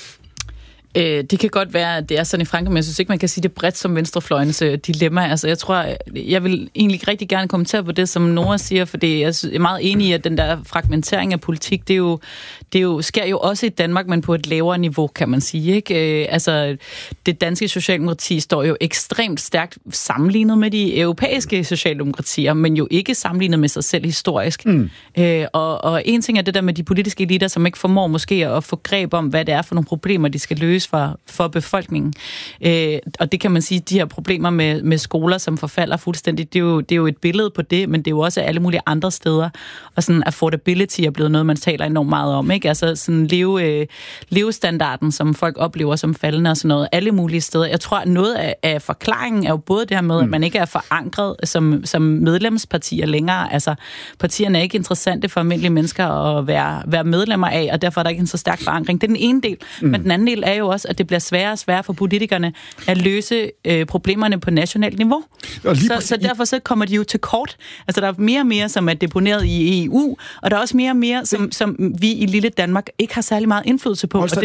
Speaker 5: Øh, det kan godt være, at det er sådan i Frankrig, men jeg synes ikke, man kan sige det bredt som venstrefløjens øh, dilemma. Altså, jeg tror, jeg vil egentlig rigtig gerne kommentere på det, som Nora siger, for det, jeg er meget enig i, at den der fragmentering af politik, det, er jo, det er jo, sker jo også i Danmark, men på et lavere niveau, kan man sige. Ikke? Øh, altså, det danske socialdemokrati står jo ekstremt stærkt sammenlignet med de europæiske socialdemokratier, men jo ikke sammenlignet med sig selv historisk. Mm. Øh, og, og en ting er det der med de politiske eliter, som ikke formår måske at få greb om, hvad det er for nogle problemer, de skal løse For, for befolkningen. Øh, og det kan man sige, de her problemer med, med skoler, som forfalder fuldstændig, det er, jo, det er jo et billede på det, men det er jo også alle mulige andre steder. Og sådan affordability er blevet noget, man taler enormt meget om. Ikke? Altså sådan leve, øh, levestandarden, som folk oplever som faldende og sådan noget, alle mulige steder. Jeg tror, at noget af, af forklaringen er jo både det her med, mm. at man ikke er forankret som, som medlemspartier længere. Altså, partierne er ikke interessante for almindelige mennesker at være, være medlemmer af, og derfor er der ikke en så stærk forankring. Det er den ene del. Mm. Men den anden del er jo også, at det bliver sværere og sværere for politikerne at løse øh, problemerne på nationalt niveau. Så, så derfor så kommer de jo til kort. Altså, der er mere og mere, som er deponeret i E U, og der er også mere og mere, som, som vi i lille Danmark ikke har særlig meget indflydelse på.
Speaker 1: Og det,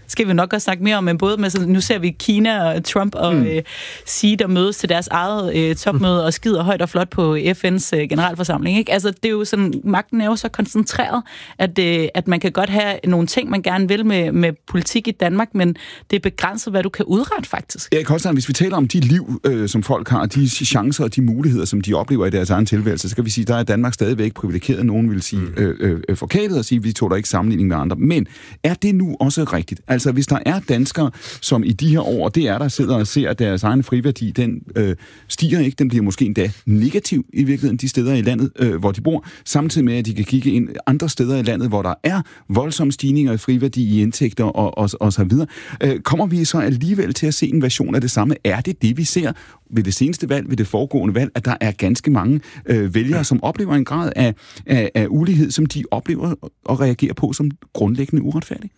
Speaker 5: skal vi nok også snakke mere om, men både med, så nu ser vi Kina og Trump og mm. øh, Xi, der mødes til deres eget øh, topmøde og skider højt og flot på F N's øh, generalforsamling, ikke? Altså, det er jo sådan, magten er jo så koncentreret, at, øh, at man kan godt have nogle ting, man gerne vil med, med politik i Danmark, men det er begrænset, hvad du kan udrette, faktisk.
Speaker 1: Erik Holstein, hvis vi taler om de liv, øh, som folk har, de chancer og de muligheder, som de oplever i deres egen tilværelse, så skal vi sige, der er Danmark stadigvæk privilegeret. Nogen vil sige øh, øh, forkælet og sige, at vi tåler ikke sammenligning med andre. Men er det nu også rigtigt? Altså, hvis der er danskere, som i de her år, det er der sidder og ser, at deres egen friværdi, den øh, stiger ikke, den bliver måske endda negativ i virkeligheden de steder i landet, øh, hvor de bor, samtidig med, at de kan kigge ind andre steder i landet, hvor der er voldsomme stigninger i friværdi, i indtægter og, og, og så videre. Øh, kommer vi så alligevel til at se en version af det samme? Er det det, vi ser ved det seneste valg, ved det foregående valg, at der er ganske mange øh, vælgere, som oplever en grad af, af, af ulighed, som de oplever og reagerer på som grundlæggende uretfærdig?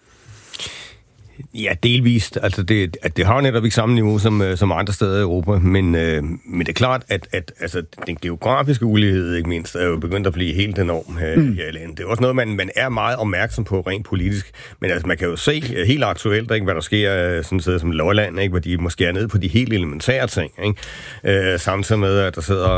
Speaker 3: Ja, delvist. Altså, det, at det har jo netop ikke samme niveau som, som andre steder i Europa, men, øh, men det er klart, at, at altså, den geografiske ulighed, ikke mindst, er jo begyndt at blive helt enorm her, mm. her i landet. Det er også noget, man, man er meget opmærksom på rent politisk, men altså, man kan jo se helt aktuelt, ikke, hvad der sker sådan noget som Lolland, ikke, hvor de måske er nede på de helt elementære ting, ikke? Øh, samtidig med, at der sidder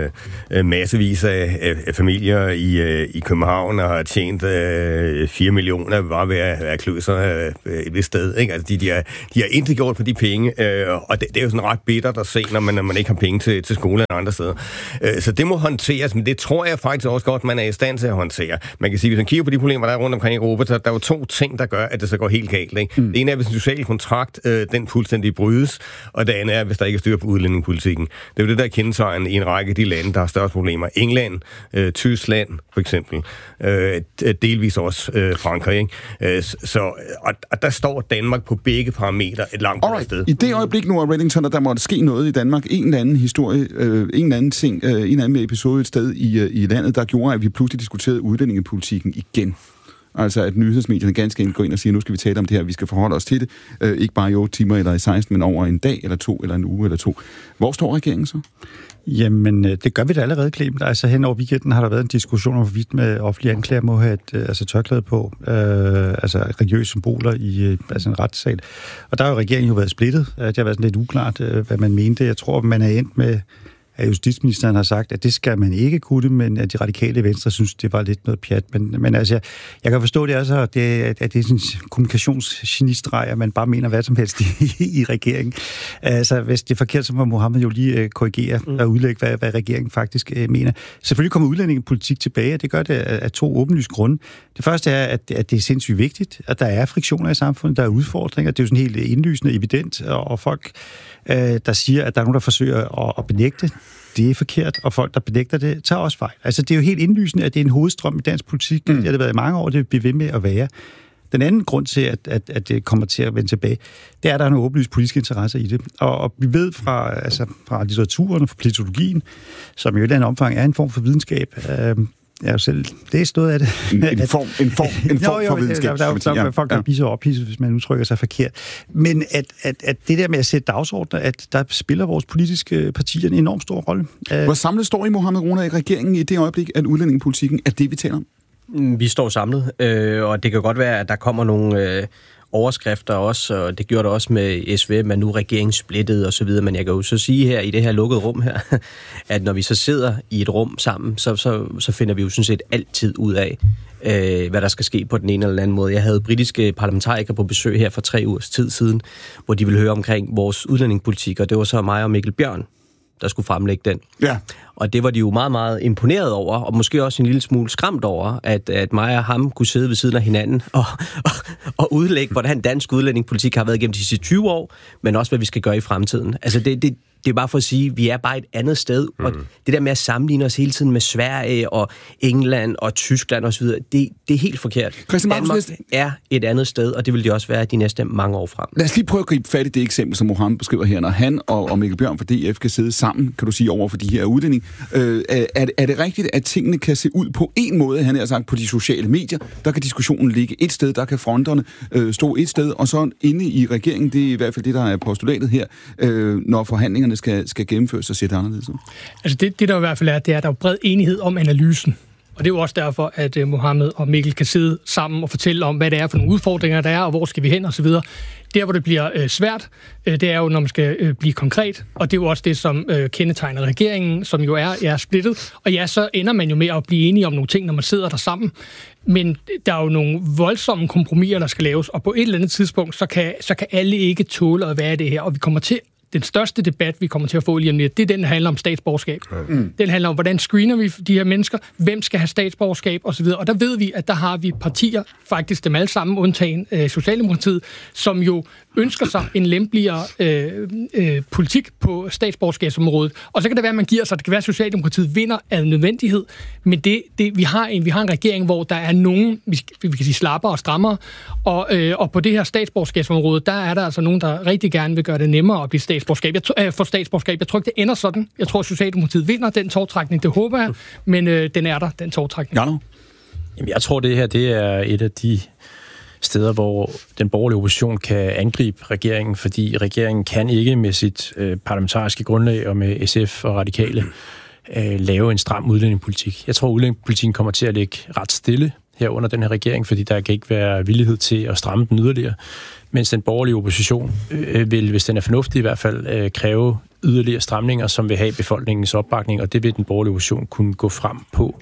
Speaker 3: øh, massevis af, af, af familier i, øh, i København og har tjent øh, fire millioner bare ved at være kløser øh, et vist sted, ikke? Altså, de, de, har, de har intet gjort for de penge, øh, og det, det er jo sådan ret bittert at se, når man, når man ikke har penge til, til skole eller andre steder. Øh, så det må håndteres, men det tror jeg faktisk også godt, man er i stand til at håndtere. Man kan sige, hvis man kigger på de problemer, der er rundt omkring i Europa, så der er jo to ting, der gør, at det så går helt galt, ikke? Mm. Det ene er, hvis en social kontrakt, øh, den fuldstændig brydes, og det andet er, hvis der ikke er styr på udlændingepolitikken. Det er jo det, der er kendetegn i en række af de lande, der har størst problemer. England, øh, Tyskland for eksempel, øh, delvis også øh, Frankrig, ikke? Øh, så, og, og der står Danmark på begge parametre et langt bedre sted.
Speaker 1: I det øjeblik nu af Reddington, der måtte ske noget i Danmark, en eller anden historie, øh, en eller anden ting, øh, en eller anden episode et sted i, øh, i landet, der gjorde, at vi pludselig diskuterede udlændingepolitikken igen. Altså at nyhedsmedierne ganske enkelt går ind og siger, nu skal vi tale om det her, vi skal forholde os til det, øh, ikke bare i otte timer eller i seksten, men over en dag eller to, eller en uge eller to. Hvor står regeringen så?
Speaker 2: Jamen, det gør vi da allerede, Clement. Altså hen over weekenden har der været en diskussion om, hvorvidt med offentlige anklager må have et altså, tørklæde på, øh, altså religiøse symboler i altså en retssal. Og der har jo regeringen jo været splittet. Det har været sådan lidt uklart, hvad man mente. Jeg tror, man er endt med, at justitsministeren har sagt, at det skal man ikke kunne, men at de radikale venstre synes, det var lidt noget pjat. Men, men altså, jeg kan forstå det altså, at det, at det er sådan en kommunikationsgenistreg, at man bare mener hvad som helst i, i regeringen. Altså, hvis det er forkert, så må Mohammed jo lige uh, korrigere mm. og udlægge, hvad, hvad regeringen faktisk uh, mener. Selvfølgelig kommer udlændingepolitik tilbage, og det gør det af, af to åbenlyse grunde. Det første er, at, at det er sindssygt vigtigt, at der er friktioner i samfundet, der er udfordringer. Det er jo sådan helt indlysende, evident, og, og folk, uh, der siger, at der er nogen, der forsøger at, at benægte det er forkert, og folk, der benægter det, tager også fejl. Altså, det er jo helt indlysende, at det er en hovedstrøm i dansk politik. Mm. Det har det været i mange år, det bliver ved med at være. Den anden grund til, at, at, at det kommer til at vende tilbage, det er, at der er nogle åbenlyse politiske interesser i det. Og, og vi ved fra, altså, fra litteraturen og fra politologien, som jo i et eller andet omfang er en form for videnskab, øh, jeg har jo selv læst noget af det.
Speaker 1: En, en form, en form, en form
Speaker 2: jo, jo,
Speaker 1: for videnskab.
Speaker 2: Der, der, der, der er folk, der ja. bliver ophidset, hvis man udtrykker sig forkert. Men at, at, at det der med at sætte dagsordner, at der spiller vores politiske partier en enormt stor rolle.
Speaker 1: Hvor samlet står I, Mohammed Rona, i regeringen i det øjeblik, at udlændingepolitikken er det, vi taler om?
Speaker 8: Vi står samlet, øh, og det kan godt være, at der kommer nogle øh, overskrifter også, og det gjorde det også med S V, men nu regeringen splittet og så videre, men jeg kan jo så sige her i det her lukkede rum her, at når vi så sidder i et rum sammen, så, så, så finder vi jo sådan set altid ud af, øh, hvad der skal ske på den ene eller anden måde. Jeg havde britiske parlamentarikere på besøg her for tre ugers tid siden, hvor de ville høre omkring vores udlændingepolitik, og det var så mig og Mikkel Bjørn, der skulle fremlægge den.
Speaker 1: Ja.
Speaker 8: Og det var de jo meget, meget imponeret over, og måske også en lille smule skræmt over, at, at mig og ham kunne sidde ved siden af hinanden og, og, og udlægge, hvordan dansk udlændingepolitik har været gennem de sidste tyve år, men også, hvad vi skal gøre i fremtiden. Altså, det, det, det er bare for at sige, at vi er bare et andet sted, mm. og det der med at sammenligne os hele tiden med Sverige og England og Tyskland osv., det, det er helt forkert. Danmark er et andet sted, og det vil det også være de næste mange år frem.
Speaker 1: Lad os lige prøve at gribe fat i det eksempel, som Mohammed beskriver her, når han og, og Mikkel Bjørn fra D F kan sidde sammen, kan du sige, over for de her udlændinge. Øh, er, er det rigtigt, at tingene kan se ud på en måde, han har sagt, på de sociale medier? Der kan diskussionen ligge et sted, der kan fronterne øh, stå et sted, og så inde i regeringen, det er i hvert fald det, der er postulatet her, øh, når forhandlingerne skal, skal gennemføres og sætte anderledes ud.
Speaker 6: Altså det, det, der i hvert fald er, det er, at der er bred enighed om analysen. Og det er jo også derfor, at uh, Mohammed og Mikkel kan sidde sammen og fortælle om, hvad det er for nogle udfordringer, der er, og hvor skal vi hen, og så videre. Der, hvor det bliver øh, svært, øh, det er jo, når man skal øh, blive konkret, og det er jo også det, som øh, kendetegner regeringen, som jo er, er splittet. Og ja, så ender man jo med at blive enige om nogle ting, når man sidder der sammen. Men der er jo nogle voldsomme kompromiser, der skal laves, og på et eller andet tidspunkt, så kan, så kan alle ikke tåle at være det her, og vi kommer til den største debat, vi kommer til at få lige om lidt, det er den, der handler om statsborgerskab. Mm. Den handler om, hvordan screener vi de her mennesker, hvem skal have statsborgerskab osv. Og der ved vi, at der har vi partier, faktisk dem alle sammen, undtagen øh, Socialdemokratiet, som jo ønsker sig en lempeligere øh, øh, politik på statsborgerskabsområdet. Og så kan det være, at man giver sig, det kan være, at Socialdemokratiet vinder af nødvendighed, men det, det, vi, har en, vi har en regering, hvor der er nogen, vi, vi kan sige slapper og strammere, og, øh, og på det her statsborgerskabsområde, der er der altså nogen, der rigtig gerne vil gøre det nemmere at blive statsborgerskab. Jeg, øh, for statsborgerskab. Jeg tror ikke, det ender sådan. Jeg tror, Socialdemokratiet vinder den tovtrækning, det håber jeg, men øh, den er der, den tovtrækning.
Speaker 7: Jamen, jeg tror, det her det er et af de steder, hvor den borgerlige opposition kan angribe regeringen, fordi regeringen kan ikke med sit øh, parlamentariske grundlag og med S F og Radikale øh, lave en stram udlændingepolitik. Jeg tror, udlændingepolitikken kommer til at ligge ret stille her under den her regering, fordi der kan ikke være villighed til at stramme den yderligere, mens den borgerlige opposition øh, vil, hvis den er fornuftig i hvert fald, øh, kræve yderligere stramninger, som vil have befolkningens opbakning, og det vil den borgerlige opposition kunne gå frem på.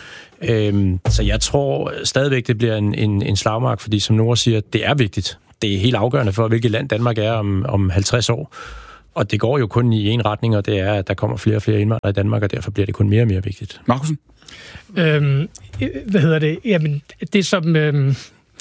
Speaker 7: Øhm, så jeg tror stadigvæk, det bliver en, en, en slagmark, fordi som Nora siger, det er vigtigt. Det er helt afgørende for, hvilket land Danmark er om, om halvtreds år. Og det går jo kun i en retning, og det er, at der kommer flere og flere indvandrere i Danmark, og derfor bliver det kun mere og mere vigtigt.
Speaker 1: Markusen?
Speaker 6: Øhm, hvad hedder det? Jamen, det som... Øhm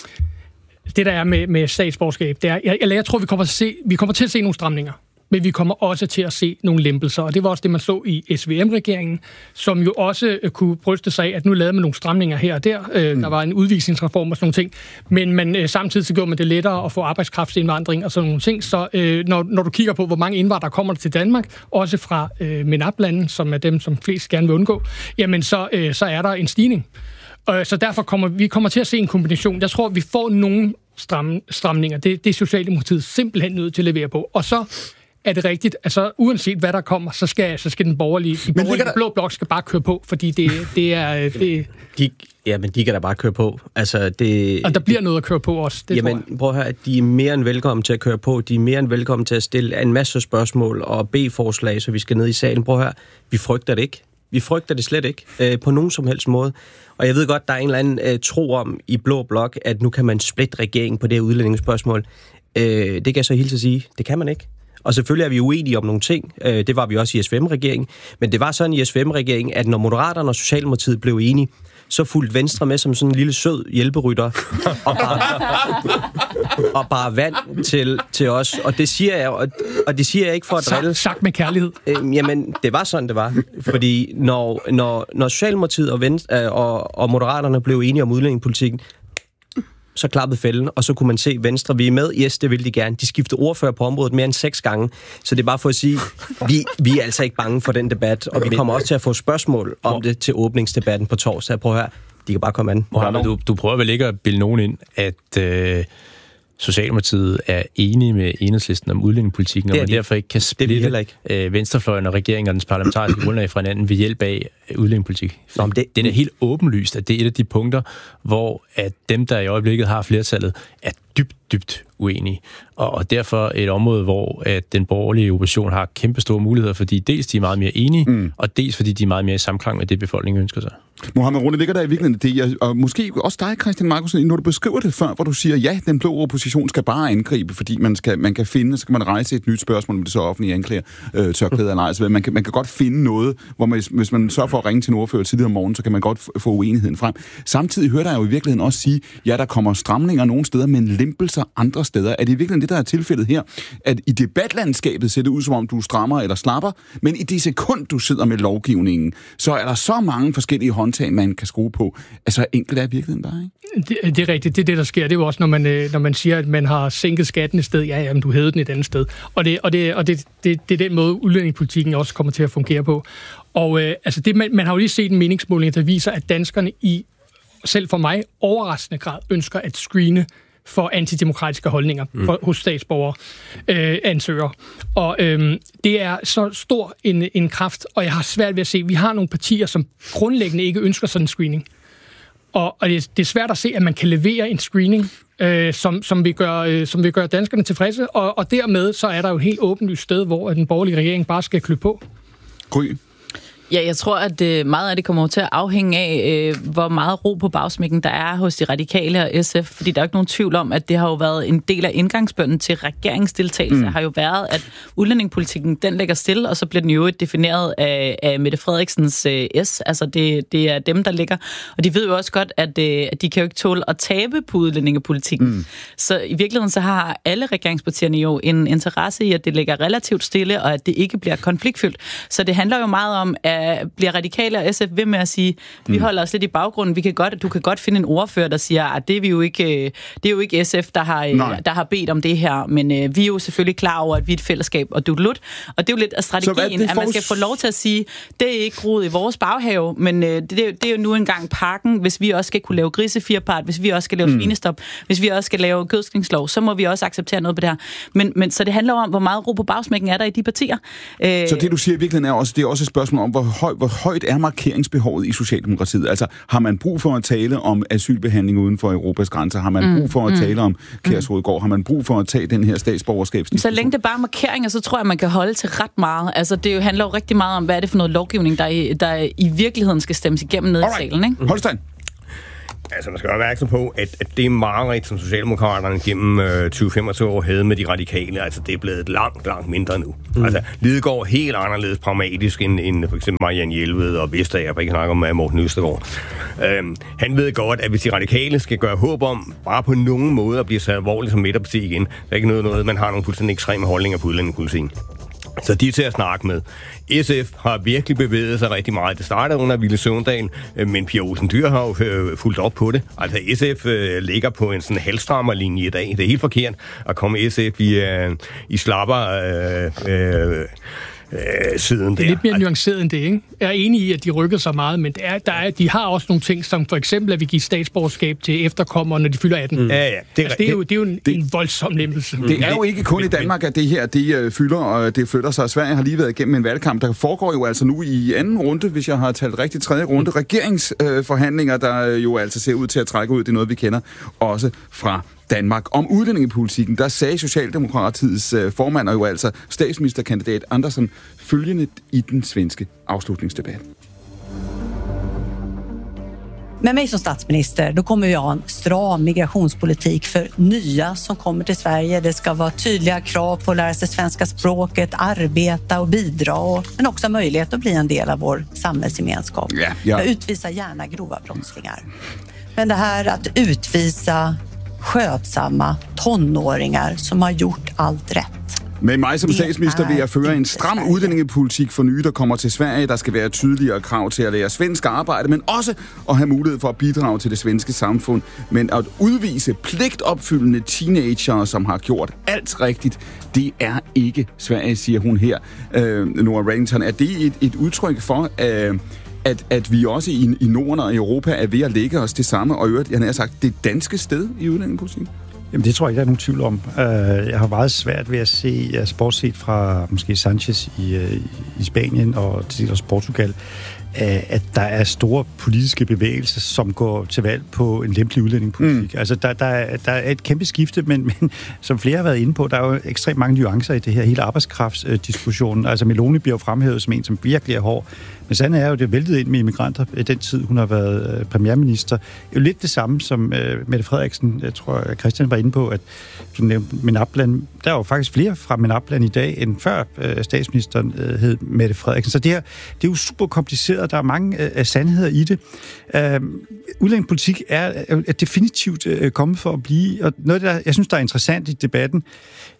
Speaker 6: Det, der er med, med statsborgerskab, det er, jeg, jeg tror, vi kommer, til at se, vi kommer til at se nogle stramninger, men vi kommer også til at se nogle lempelser, og det var også det, man så i S V M-regeringen, som jo også øh, kunne bryste sig af, at nu lavede man nogle stramninger her og der. Øh, mm. Der var en udvisningsreform og sådan nogle ting, men man, øh, samtidig så gjorde man det lettere at få arbejdskraftsindvandring og sådan nogle ting, så øh, når, når du kigger på, hvor mange indvandrere kommer til Danmark, også fra øh, MENAP-lande, som er dem, som flest gerne vil undgå, jamen så, øh, så er der en stigning. Så derfor kommer vi kommer til at se en kombination. Jeg tror, vi får nogle stram, stramninger. Det, det er Socialdemokratiet simpelthen nødt til at levere på. Og så er det rigtigt, altså uanset hvad der kommer, så skal, så skal den borgerlige, de borgerlige der... blå blok skal bare køre på, fordi det, det er... Det...
Speaker 8: De, ja, men de kan da bare køre på. Altså, det...
Speaker 6: Og der bliver noget at køre på også, det
Speaker 8: Jamen, prøv at høre, at de er mere end velkommen til at køre på. De er mere end velkommen til at stille en masse spørgsmål og B-forslag, så vi skal ned i salen. Prøv at høre, vi frygter det ikke. Vi frygter det slet ikke, øh, på nogen som helst måde. Og jeg ved godt, der er en eller anden øh, tro om i blå blok, at nu kan man splitte regeringen på det her udlændingsspørgsmål. Øh, det kan jeg så hilse at sige. Det kan man ikke. Og selvfølgelig er vi uenige om nogle ting. Øh, det var vi også i S V M-regeringen. Men det var sådan i S V M-regeringen, at når Moderaterne og Socialdemokratiet blev enige, så fulgte Venstre med som sådan en lille sød hjælperytter og bare, og bare vand til, til os. Og det siger jeg, og, og det siger jeg ikke for at drille.
Speaker 6: Sagt med kærlighed.
Speaker 8: Øh, jamen, det var sådan, det var. Fordi når, når, når Socialdemokratiet og, Venstre, og, og Moderaterne blev enige om udlændingepolitikken, så klappede fælden, og så kunne man se Venstre, vi er med. Yes, det ville de gerne. De skiftede ordfører på området mere end seks gange. Så det er bare for at sige, vi, vi er altså ikke bange for den debat, og vi kommer også til at få spørgsmål om det til åbningsdebatten på torsdag. Prøv at høre, de kan bare komme an.
Speaker 7: Mohammed, du, du prøver vel ikke at bilde nogen ind, at øh, Socialdemokratiet er enige med Enhedslisten om udlændingepolitikken, og man de. derfor ikke kan splitte ikke. Øh, venstrefløjen og regeringen og dens parlamentariske grundlag fra hinanden ved hjælp af udlændingepolitik. Nå, det, det er helt åbenlyst, at det er et af de punkter, hvor at dem, der i øjeblikket har flertallet, er dybt, dybt uenige. Og, og derfor et område, hvor at den borgerlige opposition har kæmpe store muligheder, fordi dels de er meget mere enige, mm. og dels fordi de er meget mere i samklang med det, befolkningen ønsker sig.
Speaker 1: Mohammed Rune, ligger der i virkeligheden det, og måske også dig, Christian Markusen, når du beskriver det før, hvor du siger, ja, den blå opposition skal bare angribe, fordi man, skal, man kan finde, så kan man rejse et nyt spørgsmål, om det så offentlige anklager, øh, tørklæder eller ej. Så man kan, man kan godt finde noget, hvor man, hvis man sørger for at ringe til en ordfører tidligere om morgenen, så kan man godt få uenigheden frem. Samtidig hører der jo i virkeligheden også sige, ja, der kommer stramninger nogle steder, men lempelser andre steder. Er det i virkeligheden det, der er tilfældet her, at i debatlandskabet ser det ud, som om du strammer eller slapper, men i det sekund, du sidder med lovgivningen, så er der så mange forskellige håndtag, man kan skrue på. Altså, enkelt er i virkeligheden bare, ikke?
Speaker 6: Det, det er rigtigt. Det er det, der sker. Det er jo også, når man, når man siger, at man har sænket skatten et sted. Ja, jamen, du hævede den et andet sted. Og det, og det, og det, det, det er den måde, udlændingepolitikken også kommer til at fungere på. Og øh, altså det, man, man har jo lige set en meningsmåling, der viser, at danskerne i, selv for mig, overraskende grad ønsker at screene for antidemokratiske holdninger mm. for, hos statsborgere, øh, ansøgere. Og øh, det er så stor en, en kraft, og jeg har svært ved at se, at vi har nogle partier, som grundlæggende ikke ønsker sådan en screening. Og, og det, det er svært at se, at man kan levere en screening, øh, som, som, vil gøre, øh, som vil gøre danskerne tilfredse, og, og dermed så er der jo et helt åbenlyst sted, hvor den borgerlige regering bare skal klø på.
Speaker 1: Gry.
Speaker 5: Ja, jeg tror, at øh, meget af det kommer til at afhænge af, øh, hvor meget ro på bagsmækken der er hos de radikale og S F, fordi der er ikke nogen tvivl om, at det har jo været en del af indgangsbønnen til regeringsdeltagelse, mm. har jo været, at udlændingepolitikken, den ligger stille, og så bliver den jo defineret af, af Mette Frederiksens øh, S. Altså, det, det er dem, der ligger. Og de ved jo også godt, at, øh, at de kan jo ikke tåle at tabe på udlændingepolitikken. Mm. Så i virkeligheden, så har alle regeringspartierne jo en interesse i, at det ligger relativt stille, og at det ikke bliver konfliktfyldt. Så det handler jo meget om, at bliver radikale og S F ved med at sige, vi holder os lidt i baggrunden, vi kan godt, du kan godt finde en ordfører, der siger, at det er, vi jo ikke, det er jo ikke S F, der har, der har bedt om det her, men øh, vi er jo selvfølgelig klar over, at vi er et fællesskab, og du lut. Og det er jo lidt af strategien, at man skal få lov til at sige, det er ikke groet i vores baghave, men øh, det, det er jo nu engang pakken, hvis vi også skal kunne lave grisefirpart, hvis vi også skal lave mm. svinestop, hvis vi også skal lave gødskningslov, så må vi også acceptere noget på det her. Men, men så det handler om, hvor meget ro på bagsmækken er der i de partier.
Speaker 1: Øh, så det, du siger i virkeligheden er også, det er også et spørgsmål om, hvor Høj, hvor højt er markeringsbehovet i Socialdemokratiet? Altså, har man brug for at tale om asylbehandling uden for Europas grænser? Har man brug for at mm. tale om Kærshovedgård? Har man brug for at tage den her statsborgerskabsdiskussion?
Speaker 5: Så længe det bare er markeringer, så tror jeg, man kan holde til ret meget. Altså, det handler jo rigtig meget om, hvad er det for noget lovgivning, der i, der i virkeligheden skal stemmes igennem ned i salen, ikke?
Speaker 1: Holstein.
Speaker 3: Altså, man skal være opmærksom på, at, at det mareridt, som Socialdemokraterne gennem øh, tyve til femogtyve år havde med de radikale, altså det er blevet langt, langt mindre nu. Mm. Altså, Lidegaard er helt anderledes pragmatisk end, end for eksempel Marianne Jelved og Vestager, for ikke snakke om Morten Østergaard. Øhm, han ved godt, at hvis de radikale skal gøre håb om bare på nogen måde at blive så alvorligt som midterparti igen, der er ikke noget, noget man har nogle fuldstændig ekstreme holdninger på udlændingepolitikken. Så de er til at snakke med. S F har virkelig bevæget sig rigtig meget. Det startede under Ville Søvndal, men Pia Olsen Dyhr har jo fulgt op på det. Altså S F øh, ligger på en sådan halvstrammerlinje i dag. Det er helt forkert at komme S F i, øh, i slapper øh, øh, Øh, siden
Speaker 6: det er lidt mere nuanceret end det, ikke? Jeg er enig i, at de rykker sig meget, men det er, der er, de har også nogle ting, som for eksempel, at vi giver statsborgerskab til efterkommere, når de fylder atten. Mm. Ja, ja. Det, altså, det, er jo, det er jo en, det, en voldsom lempelse.
Speaker 1: Det er jo ikke kun i Danmark, at det her det uh, fylder, og det flytter sig. Sverige har lige været igennem en valgkamp, der foregår jo altså nu i anden runde, hvis jeg har talt rigtigt, tredje runde, regeringsforhandlinger, uh, der jo altså ser ud til at trække ud. Det er noget, vi kender også fra Danmark. Om udlændingepolitikken, der sagde Socialdemokratiets øh, formand, og jo altså statsministerkandidat Andersson, følgende i den svenske afslutningsdebat.
Speaker 17: Med mig som statsminister, då kommer jag ha en stram migrationspolitik för nya som kommer till Sverige. Det ska vara tydliga krav på att lära sig svenska språket, arbeta och bidra, och, men också möjlighet att bli en del av vår samhällsgemenskap. Ja, ja. Jag utvisar gärna grova brottslingar. Men det här att utvisa skötsamma tonåringar som har gjort allt rätt.
Speaker 1: Med mig som statsminister vil jeg føre en stram udlændingepolitik for nye, der kommer til Sverige. Der skal være tydeligere krav til at lære svensk arbejde, men også at have mulighed for at bidrage til det svenske samfund. Men at udvise pligtopfyldende teenager, som har gjort alt rigtigt, det er ikke Sverige, siger hun her. Øh, Nora Reddington, er det et, et udtryk for, øh, at, at vi også i, i Norden og Europa er ved at lægge os det samme, og øvrigt, jeg har sagt, det danske sted i udlændingepolitikken?
Speaker 2: Jamen, det tror jeg ikke, der er nogen tvivl om. Jeg har meget svært ved at se, altså bortset fra måske Sanchez i, i Spanien og til også Portugal, at der er store politiske bevægelser, som går til valg på en lempelig udlændingepolitik. Mm. Altså, der, der, der er et kæmpe skifte, men, men som flere har været inde på, der er jo ekstremt mange nuancer i det her hele arbejdskraftsdiskussionen. Altså, Meloni bliver jo fremhævet som en, som virkelig er hård. Men sandheden er jo, det væltede ind med immigranter i den tid, hun har været premierminister. Det er jo lidt det samme som uh, Mette Frederiksen. Jeg tror, Christian var inde på, at du nævnte MENAPT-land. Der er jo faktisk flere fra MENAPT-land i dag, end før uh, statsministeren uh, hed Mette Frederiksen. Så det her, det er jo super kompliceret. Der er mange uh, sandheder i det. Uh, udlændingepolitik er, er definitivt uh, kommet for at blive. Og noget, der jeg synes, der er interessant i debatten,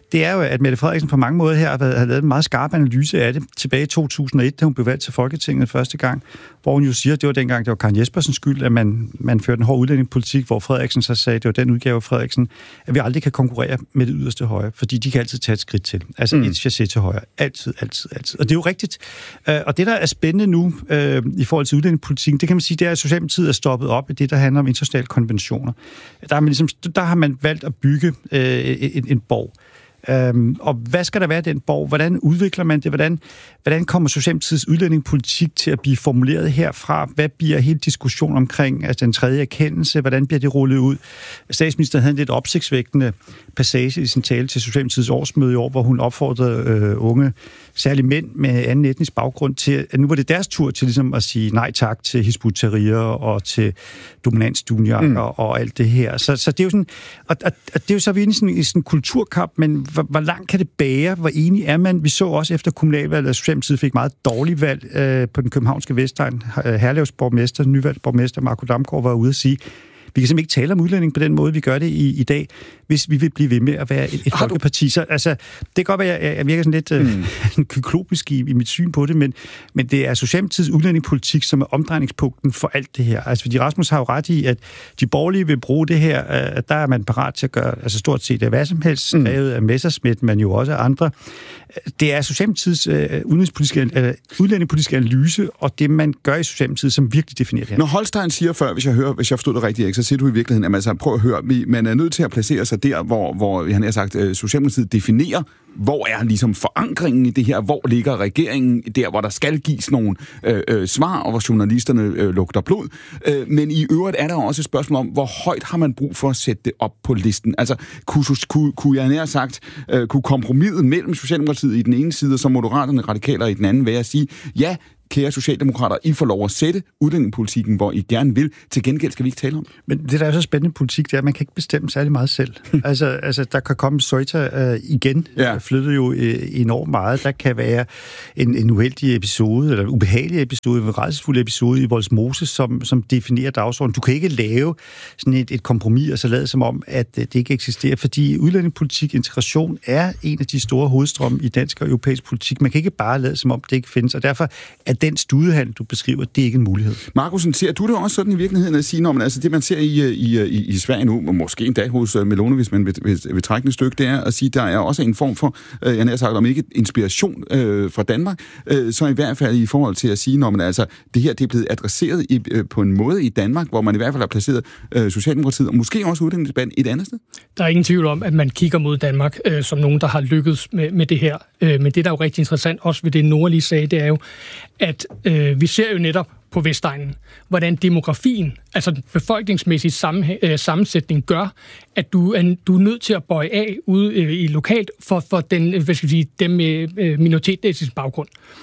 Speaker 2: det er jo, at Mette Frederiksen på mange måder her har, været, har lavet en meget skarp analyse af det tilbage i to tusind og et, da hun blev valgt til Folketinget første gang, hvor hun jo siger, at det var dengang, det var Karen Jespersens skyld, at man, man førte en hård udlændingepolitik, hvor Frederiksen så sagde, at det var den udgave af Frederiksen, at vi aldrig kan konkurrere med det yderste højre, fordi de kan altid tage et skridt til. Altså mm. et chassé til højre. Altid, altid, altid. Og det er jo rigtigt. Og det, der er spændende nu øh, i forhold til udlændingepolitikken, det kan man sige, det er, at Socialdemokratiet er stoppet op i det, der handler om internationale konventioner. Der har man, ligesom, der har man valgt at bygge øh, en, en borg. Øhm, og hvad skal der være i den borg? Hvordan udvikler man det? Hvordan, hvordan kommer Socialdemokratiets udlændingepolitik til at blive formuleret herfra? Hvad bliver hele diskussionen omkring altså den tredje erkendelse? Hvordan bliver det rullet ud? Statsministeren havde en lidt opsigtsvækkende passage i sin tale til Socialdemokratiets årsmøde i år, hvor hun opfordrede øh, unge, særligt mænd med anden etnisk baggrund, til at nu var det deres tur til ligesom at sige nej tak til Hizb ut-Tahrir og til dominansdunjakker mm. og, og alt det her. Så, så det er jo sådan, og, og, og det er jo så vi inde i sådan, i sådan en kulturkamp, men hvor, hvor langt kan det bære? Hvor enig er man? Vi så også efter kommunalvalget, at Socialdemokratiet fik meget dårligt valg øh, på den københavnske Vestegn. Herlevs borgmester, nyvalgt borgmester Marco Damgaard var ude at sige, vi kan simpelthen ikke tale om udlænding på den måde, vi gør det i, i dag, hvis vi vil blive ved med at være et, et folkeparti. Så altså, det kan godt være, at jeg, jeg virker sådan lidt mm. øh, kyklopisk i, i mit syn på det, men, men det er Socialdemokratiets udlændingepolitik, som er omdrejningspunkten for alt det her. Altså, fordi Rasmus har jo ret i, at de borgerlige vil bruge det her, øh, der er man parat til at gøre altså stort set hvad som helst, skrevet af Messerschmidt, men jo også af andre. Det er Socialdemokratiets øh, udenrigspolitiske, øh, udlændingepolitiske analyse, og det, man gør i Socialdemokratiet, som virkelig definerer det her.
Speaker 1: Når Holstein siger før, hvis jeg, hører, hvis jeg forstod det rigtigt, så siger du i virkeligheden, at man altså, prøv at høre, man er nødt til at placere sig der, hvor, hvor han har sagt, Socialdemokratiet definerer, hvor er ligesom forankringen i det her, hvor ligger regeringen, der hvor der skal gives nogle øh, øh, svar, og hvor journalisterne øh, lugter blod. Øh, men i øvrigt er der også et spørgsmål om, hvor højt har man brug for at sætte det op på listen. Altså, kunne, kunne, kunne jeg nær sagt, øh, kunne kompromiset mellem Socialdemokratiet i den ene side, og så Moderaterne, Radikale i den anden, være at sige, ja, kære socialdemokrater, I får lov at sætte udlændingepolitikken, hvor I gerne vil. Til gengæld skal vi ikke tale om.
Speaker 2: Men det, der er så spændende politik, det er, at man kan ikke bestemme særlig meget selv. altså, altså, der kan komme Søjta uh, igen. Ja. Der flyttede jo uh, enormt meget. Der kan være en, en uheldig episode, eller en ubehagelig episode, en rædselsfuld episode i Vollsmose, som, som definerer dagsordenen. Du kan ikke lave sådan et, et kompromis, og så lade som om, at uh, det ikke eksisterer, fordi udlændingepolitik, integration er en af de store hovedstrømme i dansk og europæisk politik. Man kan ikke bare lade som om, det ikke findes, og derfor er den studehandel, du beskriver, det er ikke en mulighed.
Speaker 1: Markusen, ser du det også sådan i virkeligheden at sige, når man, altså det man ser i, i, i, i Sverige nu, og måske endda hos Meloni, hvis man vil, vil, vil trække et stykke, det er at sige, der er også en form for, øh, jeg har sagt, om ikke inspiration øh, fra Danmark, øh, så i hvert fald i forhold til at sige, når man altså, det her det er blevet adresseret i, øh, på en måde i Danmark, hvor man i hvert fald har placeret øh, Socialdemokratiet, og måske også udlændingedebatten et andet sted?
Speaker 6: Der er ingen tvivl om, at man kigger mod Danmark øh, som nogen, der har lykkedes med, med det her. Øh, men det, der er jo rigtig interessant, også ved det nordlige sag, det er jo, at øh, vi ser jo netop på Vestegnen, hvordan demografien, altså den befolkningsmæssige sammen, øh, sammensætning gør, at du er, du er nødt til at bøje af ude øh, i lokalt for, for den, hvad skal jeg sige, dem med øh, minoritetsetnisk baggrund.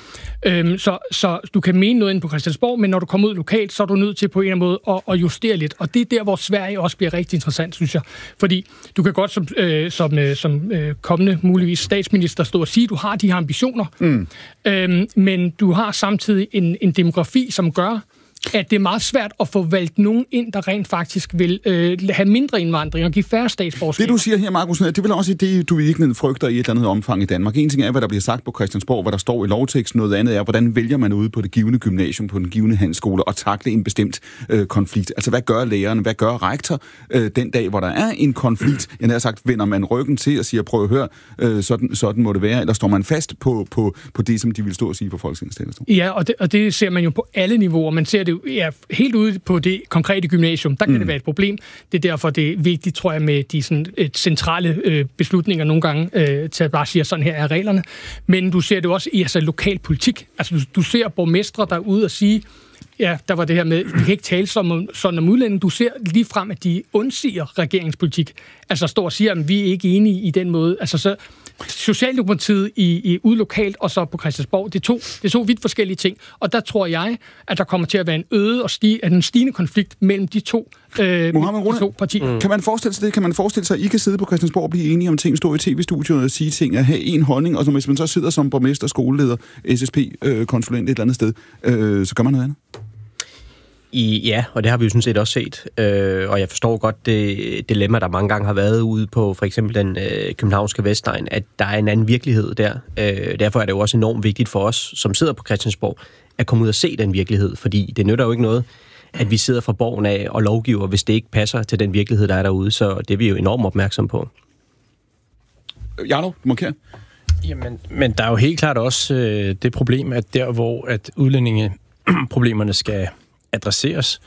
Speaker 6: Øhm, så, så du kan mene noget inde på Christiansborg, men når du kommer ud lokalt, så er du nødt til på en eller anden måde at, at justere lidt. Og det er der, hvor Sverige også bliver rigtig interessant, synes jeg. Fordi du kan godt som, øh, som, øh, som øh, kommende muligvis statsminister stå og sige, at du har de her ambitioner, mm. øhm, men du har samtidig en, en demografi, som gør, at det er meget svært at få valgt nogen ind, der rent faktisk vil øh, have mindre indvandring og give færre statsborgerskaber.
Speaker 1: Det du siger her, Markus, det er vel også det, du virkelig frygter i et eller andet omfang i Danmark. En ting er, hvad der bliver sagt på Christiansborg, hvad der står i lovteksten, noget andet er, hvordan vælger man ude på det givne gymnasium, på den givne handelsskole, og takle en bestemt øh, konflikt. Altså, hvad gør lærerne, hvad gør rektor øh, den dag, hvor der er en konflikt? Jeg har sagt, vender man ryggen til og siger, prøv at høre, øh, sådan, sådan må det være, eller står man fast på, på, på det, som de vil stå og sige på Folketingets talerstol?
Speaker 6: Ja, og det, og det ser man jo på alle niveauer. Man ser det ja, helt ude på det konkrete gymnasium, der kan mm. det være et problem. Det er derfor, det er vigtigt, tror jeg, med de sådan, et centrale øh, beslutninger nogle gange, øh, til at bare sige, sådan her er reglerne. Men du ser det også i altså, lokal politik. Altså, du, du ser borgmestre derude og sige, ja, der var det her med, vi kan ikke tale sådan, sådan om udlænding. Du ser lige frem, at de undsiger regeringspolitik. Altså står og siger, at vi er ikke enige i den måde. Altså så Socialdemokratiet i, i ude lokalt og så på Christiansborg, det er, to, det er to vidt forskellige ting. Og der tror jeg, at der kommer til at være en øget og stige, en stigende konflikt mellem de to, øh,
Speaker 1: Mohammed Rune,
Speaker 6: de to partier.
Speaker 1: Mm. Kan man forestille sig det? Kan man forestille sig, at I kan sidde på Christiansborg og blive enige om ting, stå i tv-studiet og sige ting, og have en holdning, og så hvis man så sidder som borgmester, skoleleder, S S P-konsulent øh, et eller andet sted, øh, så gør man noget andet?
Speaker 8: I, ja, og det har vi jo sådan set også set. Øh, og jeg forstår godt det dilemma, der mange gange har været ude på for eksempel den øh, københavnske Vestegn, at der er en anden virkelighed der. Øh, derfor er det jo også enormt vigtigt for os, som sidder på Christiansborg, at komme ud og se den virkelighed. Fordi det nytter jo ikke noget, at vi sidder fra borgen af og lovgiver, hvis det ikke passer til den virkelighed, der er derude. Så det er vi jo enormt opmærksom på.
Speaker 1: Jarno, du markerer.
Speaker 7: Jamen, men der er jo helt klart også øh, det problem, at der, hvor at udlændingeproblemerne skal adresseres,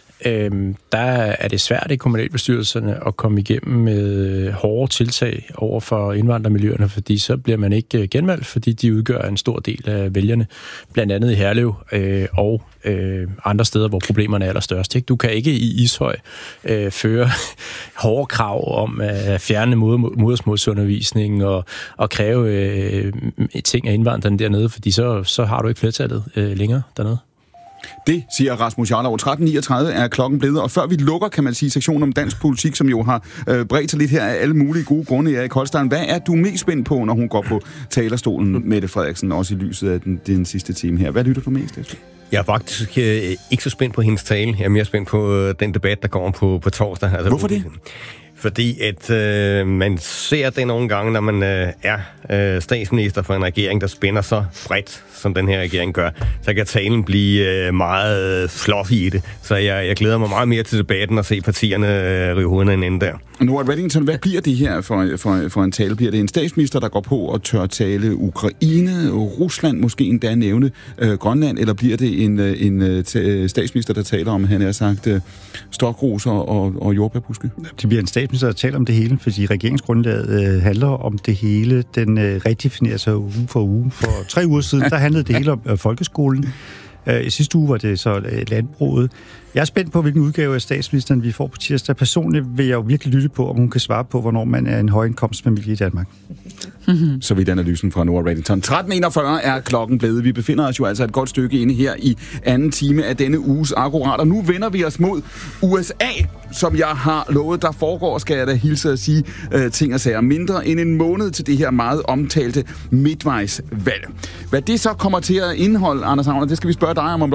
Speaker 7: øh, der er det svært i kommunalbestyrelserne at komme igennem med hårde tiltag over for indvandrermiljøerne, fordi så bliver man ikke genvalgt, fordi de udgør en stor del af vælgerne, blandt andet i Herlev øh, og øh, andre steder, hvor problemerne er allerstørst. Ikke? Du kan ikke i Ishøj øh, føre hårde krav om at fjerne modersmålsundervisning og, og kræve øh, ting af indvandrerne dernede, fordi så, så har du ikke flertallet øh, længere dernede.
Speaker 1: Det siger Rasmus Jarlov. tretten niogtredive er klokken blevet, og før vi lukker, kan man sige, sektionen om dansk politik, som jo har øh, bredt sig lidt her af alle mulige gode grunde, Erik Holstein. Hvad er du mest spændt på, når hun går på talerstolen, Mette Frederiksen, også i lyset af den, den sidste time her? Hvad lytter du mest efter?
Speaker 3: Jeg er faktisk øh, ikke så spændt på hendes tale. Jeg er mere spændt på øh, den debat, der går på, på torsdag. Altså,
Speaker 1: hvorfor det?
Speaker 3: Fordi at øh, man ser det nogle gange, når man øh, er øh, statsminister for en regering, der spænder så bredt, som den her regering gør, så kan talen blive øh, meget fluffy i det. Så jeg, jeg glæder mig meget mere til debatten og se partierne øh, ryge hovederne inden der.
Speaker 1: Nora Reddington, hvad bliver det her for, for, for en tale? Bliver det en statsminister, der går på og tør tale Ukraine, Rusland, måske endda nævne øh, Grønland, eller bliver det en, en øh, statsminister, der taler om, han har sagt, øh, stokroser og, og jordbærbuske?
Speaker 2: Det bliver en statsminister, der taler om det hele, fordi regeringsgrundlaget øh, handler om det hele. Den øh, redefinerer sig uge for uge. For tre uger siden, der handlede det hele om øh, folkeskolen. I sidste uge var det så landbruget. Jeg er spændt på, hvilken udgave af statsministeren vi får på tirsdag. Personligt vil jeg jo virkelig lytte på, om hun kan svare på, hvornår man er en højindkomstfamilie i Danmark.
Speaker 1: Mm-hmm. Så vidt analysen fra Nora Reddington. tretten enogfyrre er klokken blevet. Vi befinder os jo altså et godt stykke inde her i anden time af denne uges Akkurat. Og nu vender vi os mod U S A, som jeg har lovet. Der foregår, skal jeg da hilse at sige, øh, ting og sager. Mindre end en måned til det her meget omtalte midtvejsvalg. Hvad det så kommer til at indeholde, Anders Agner, det skal vi spørge dig om om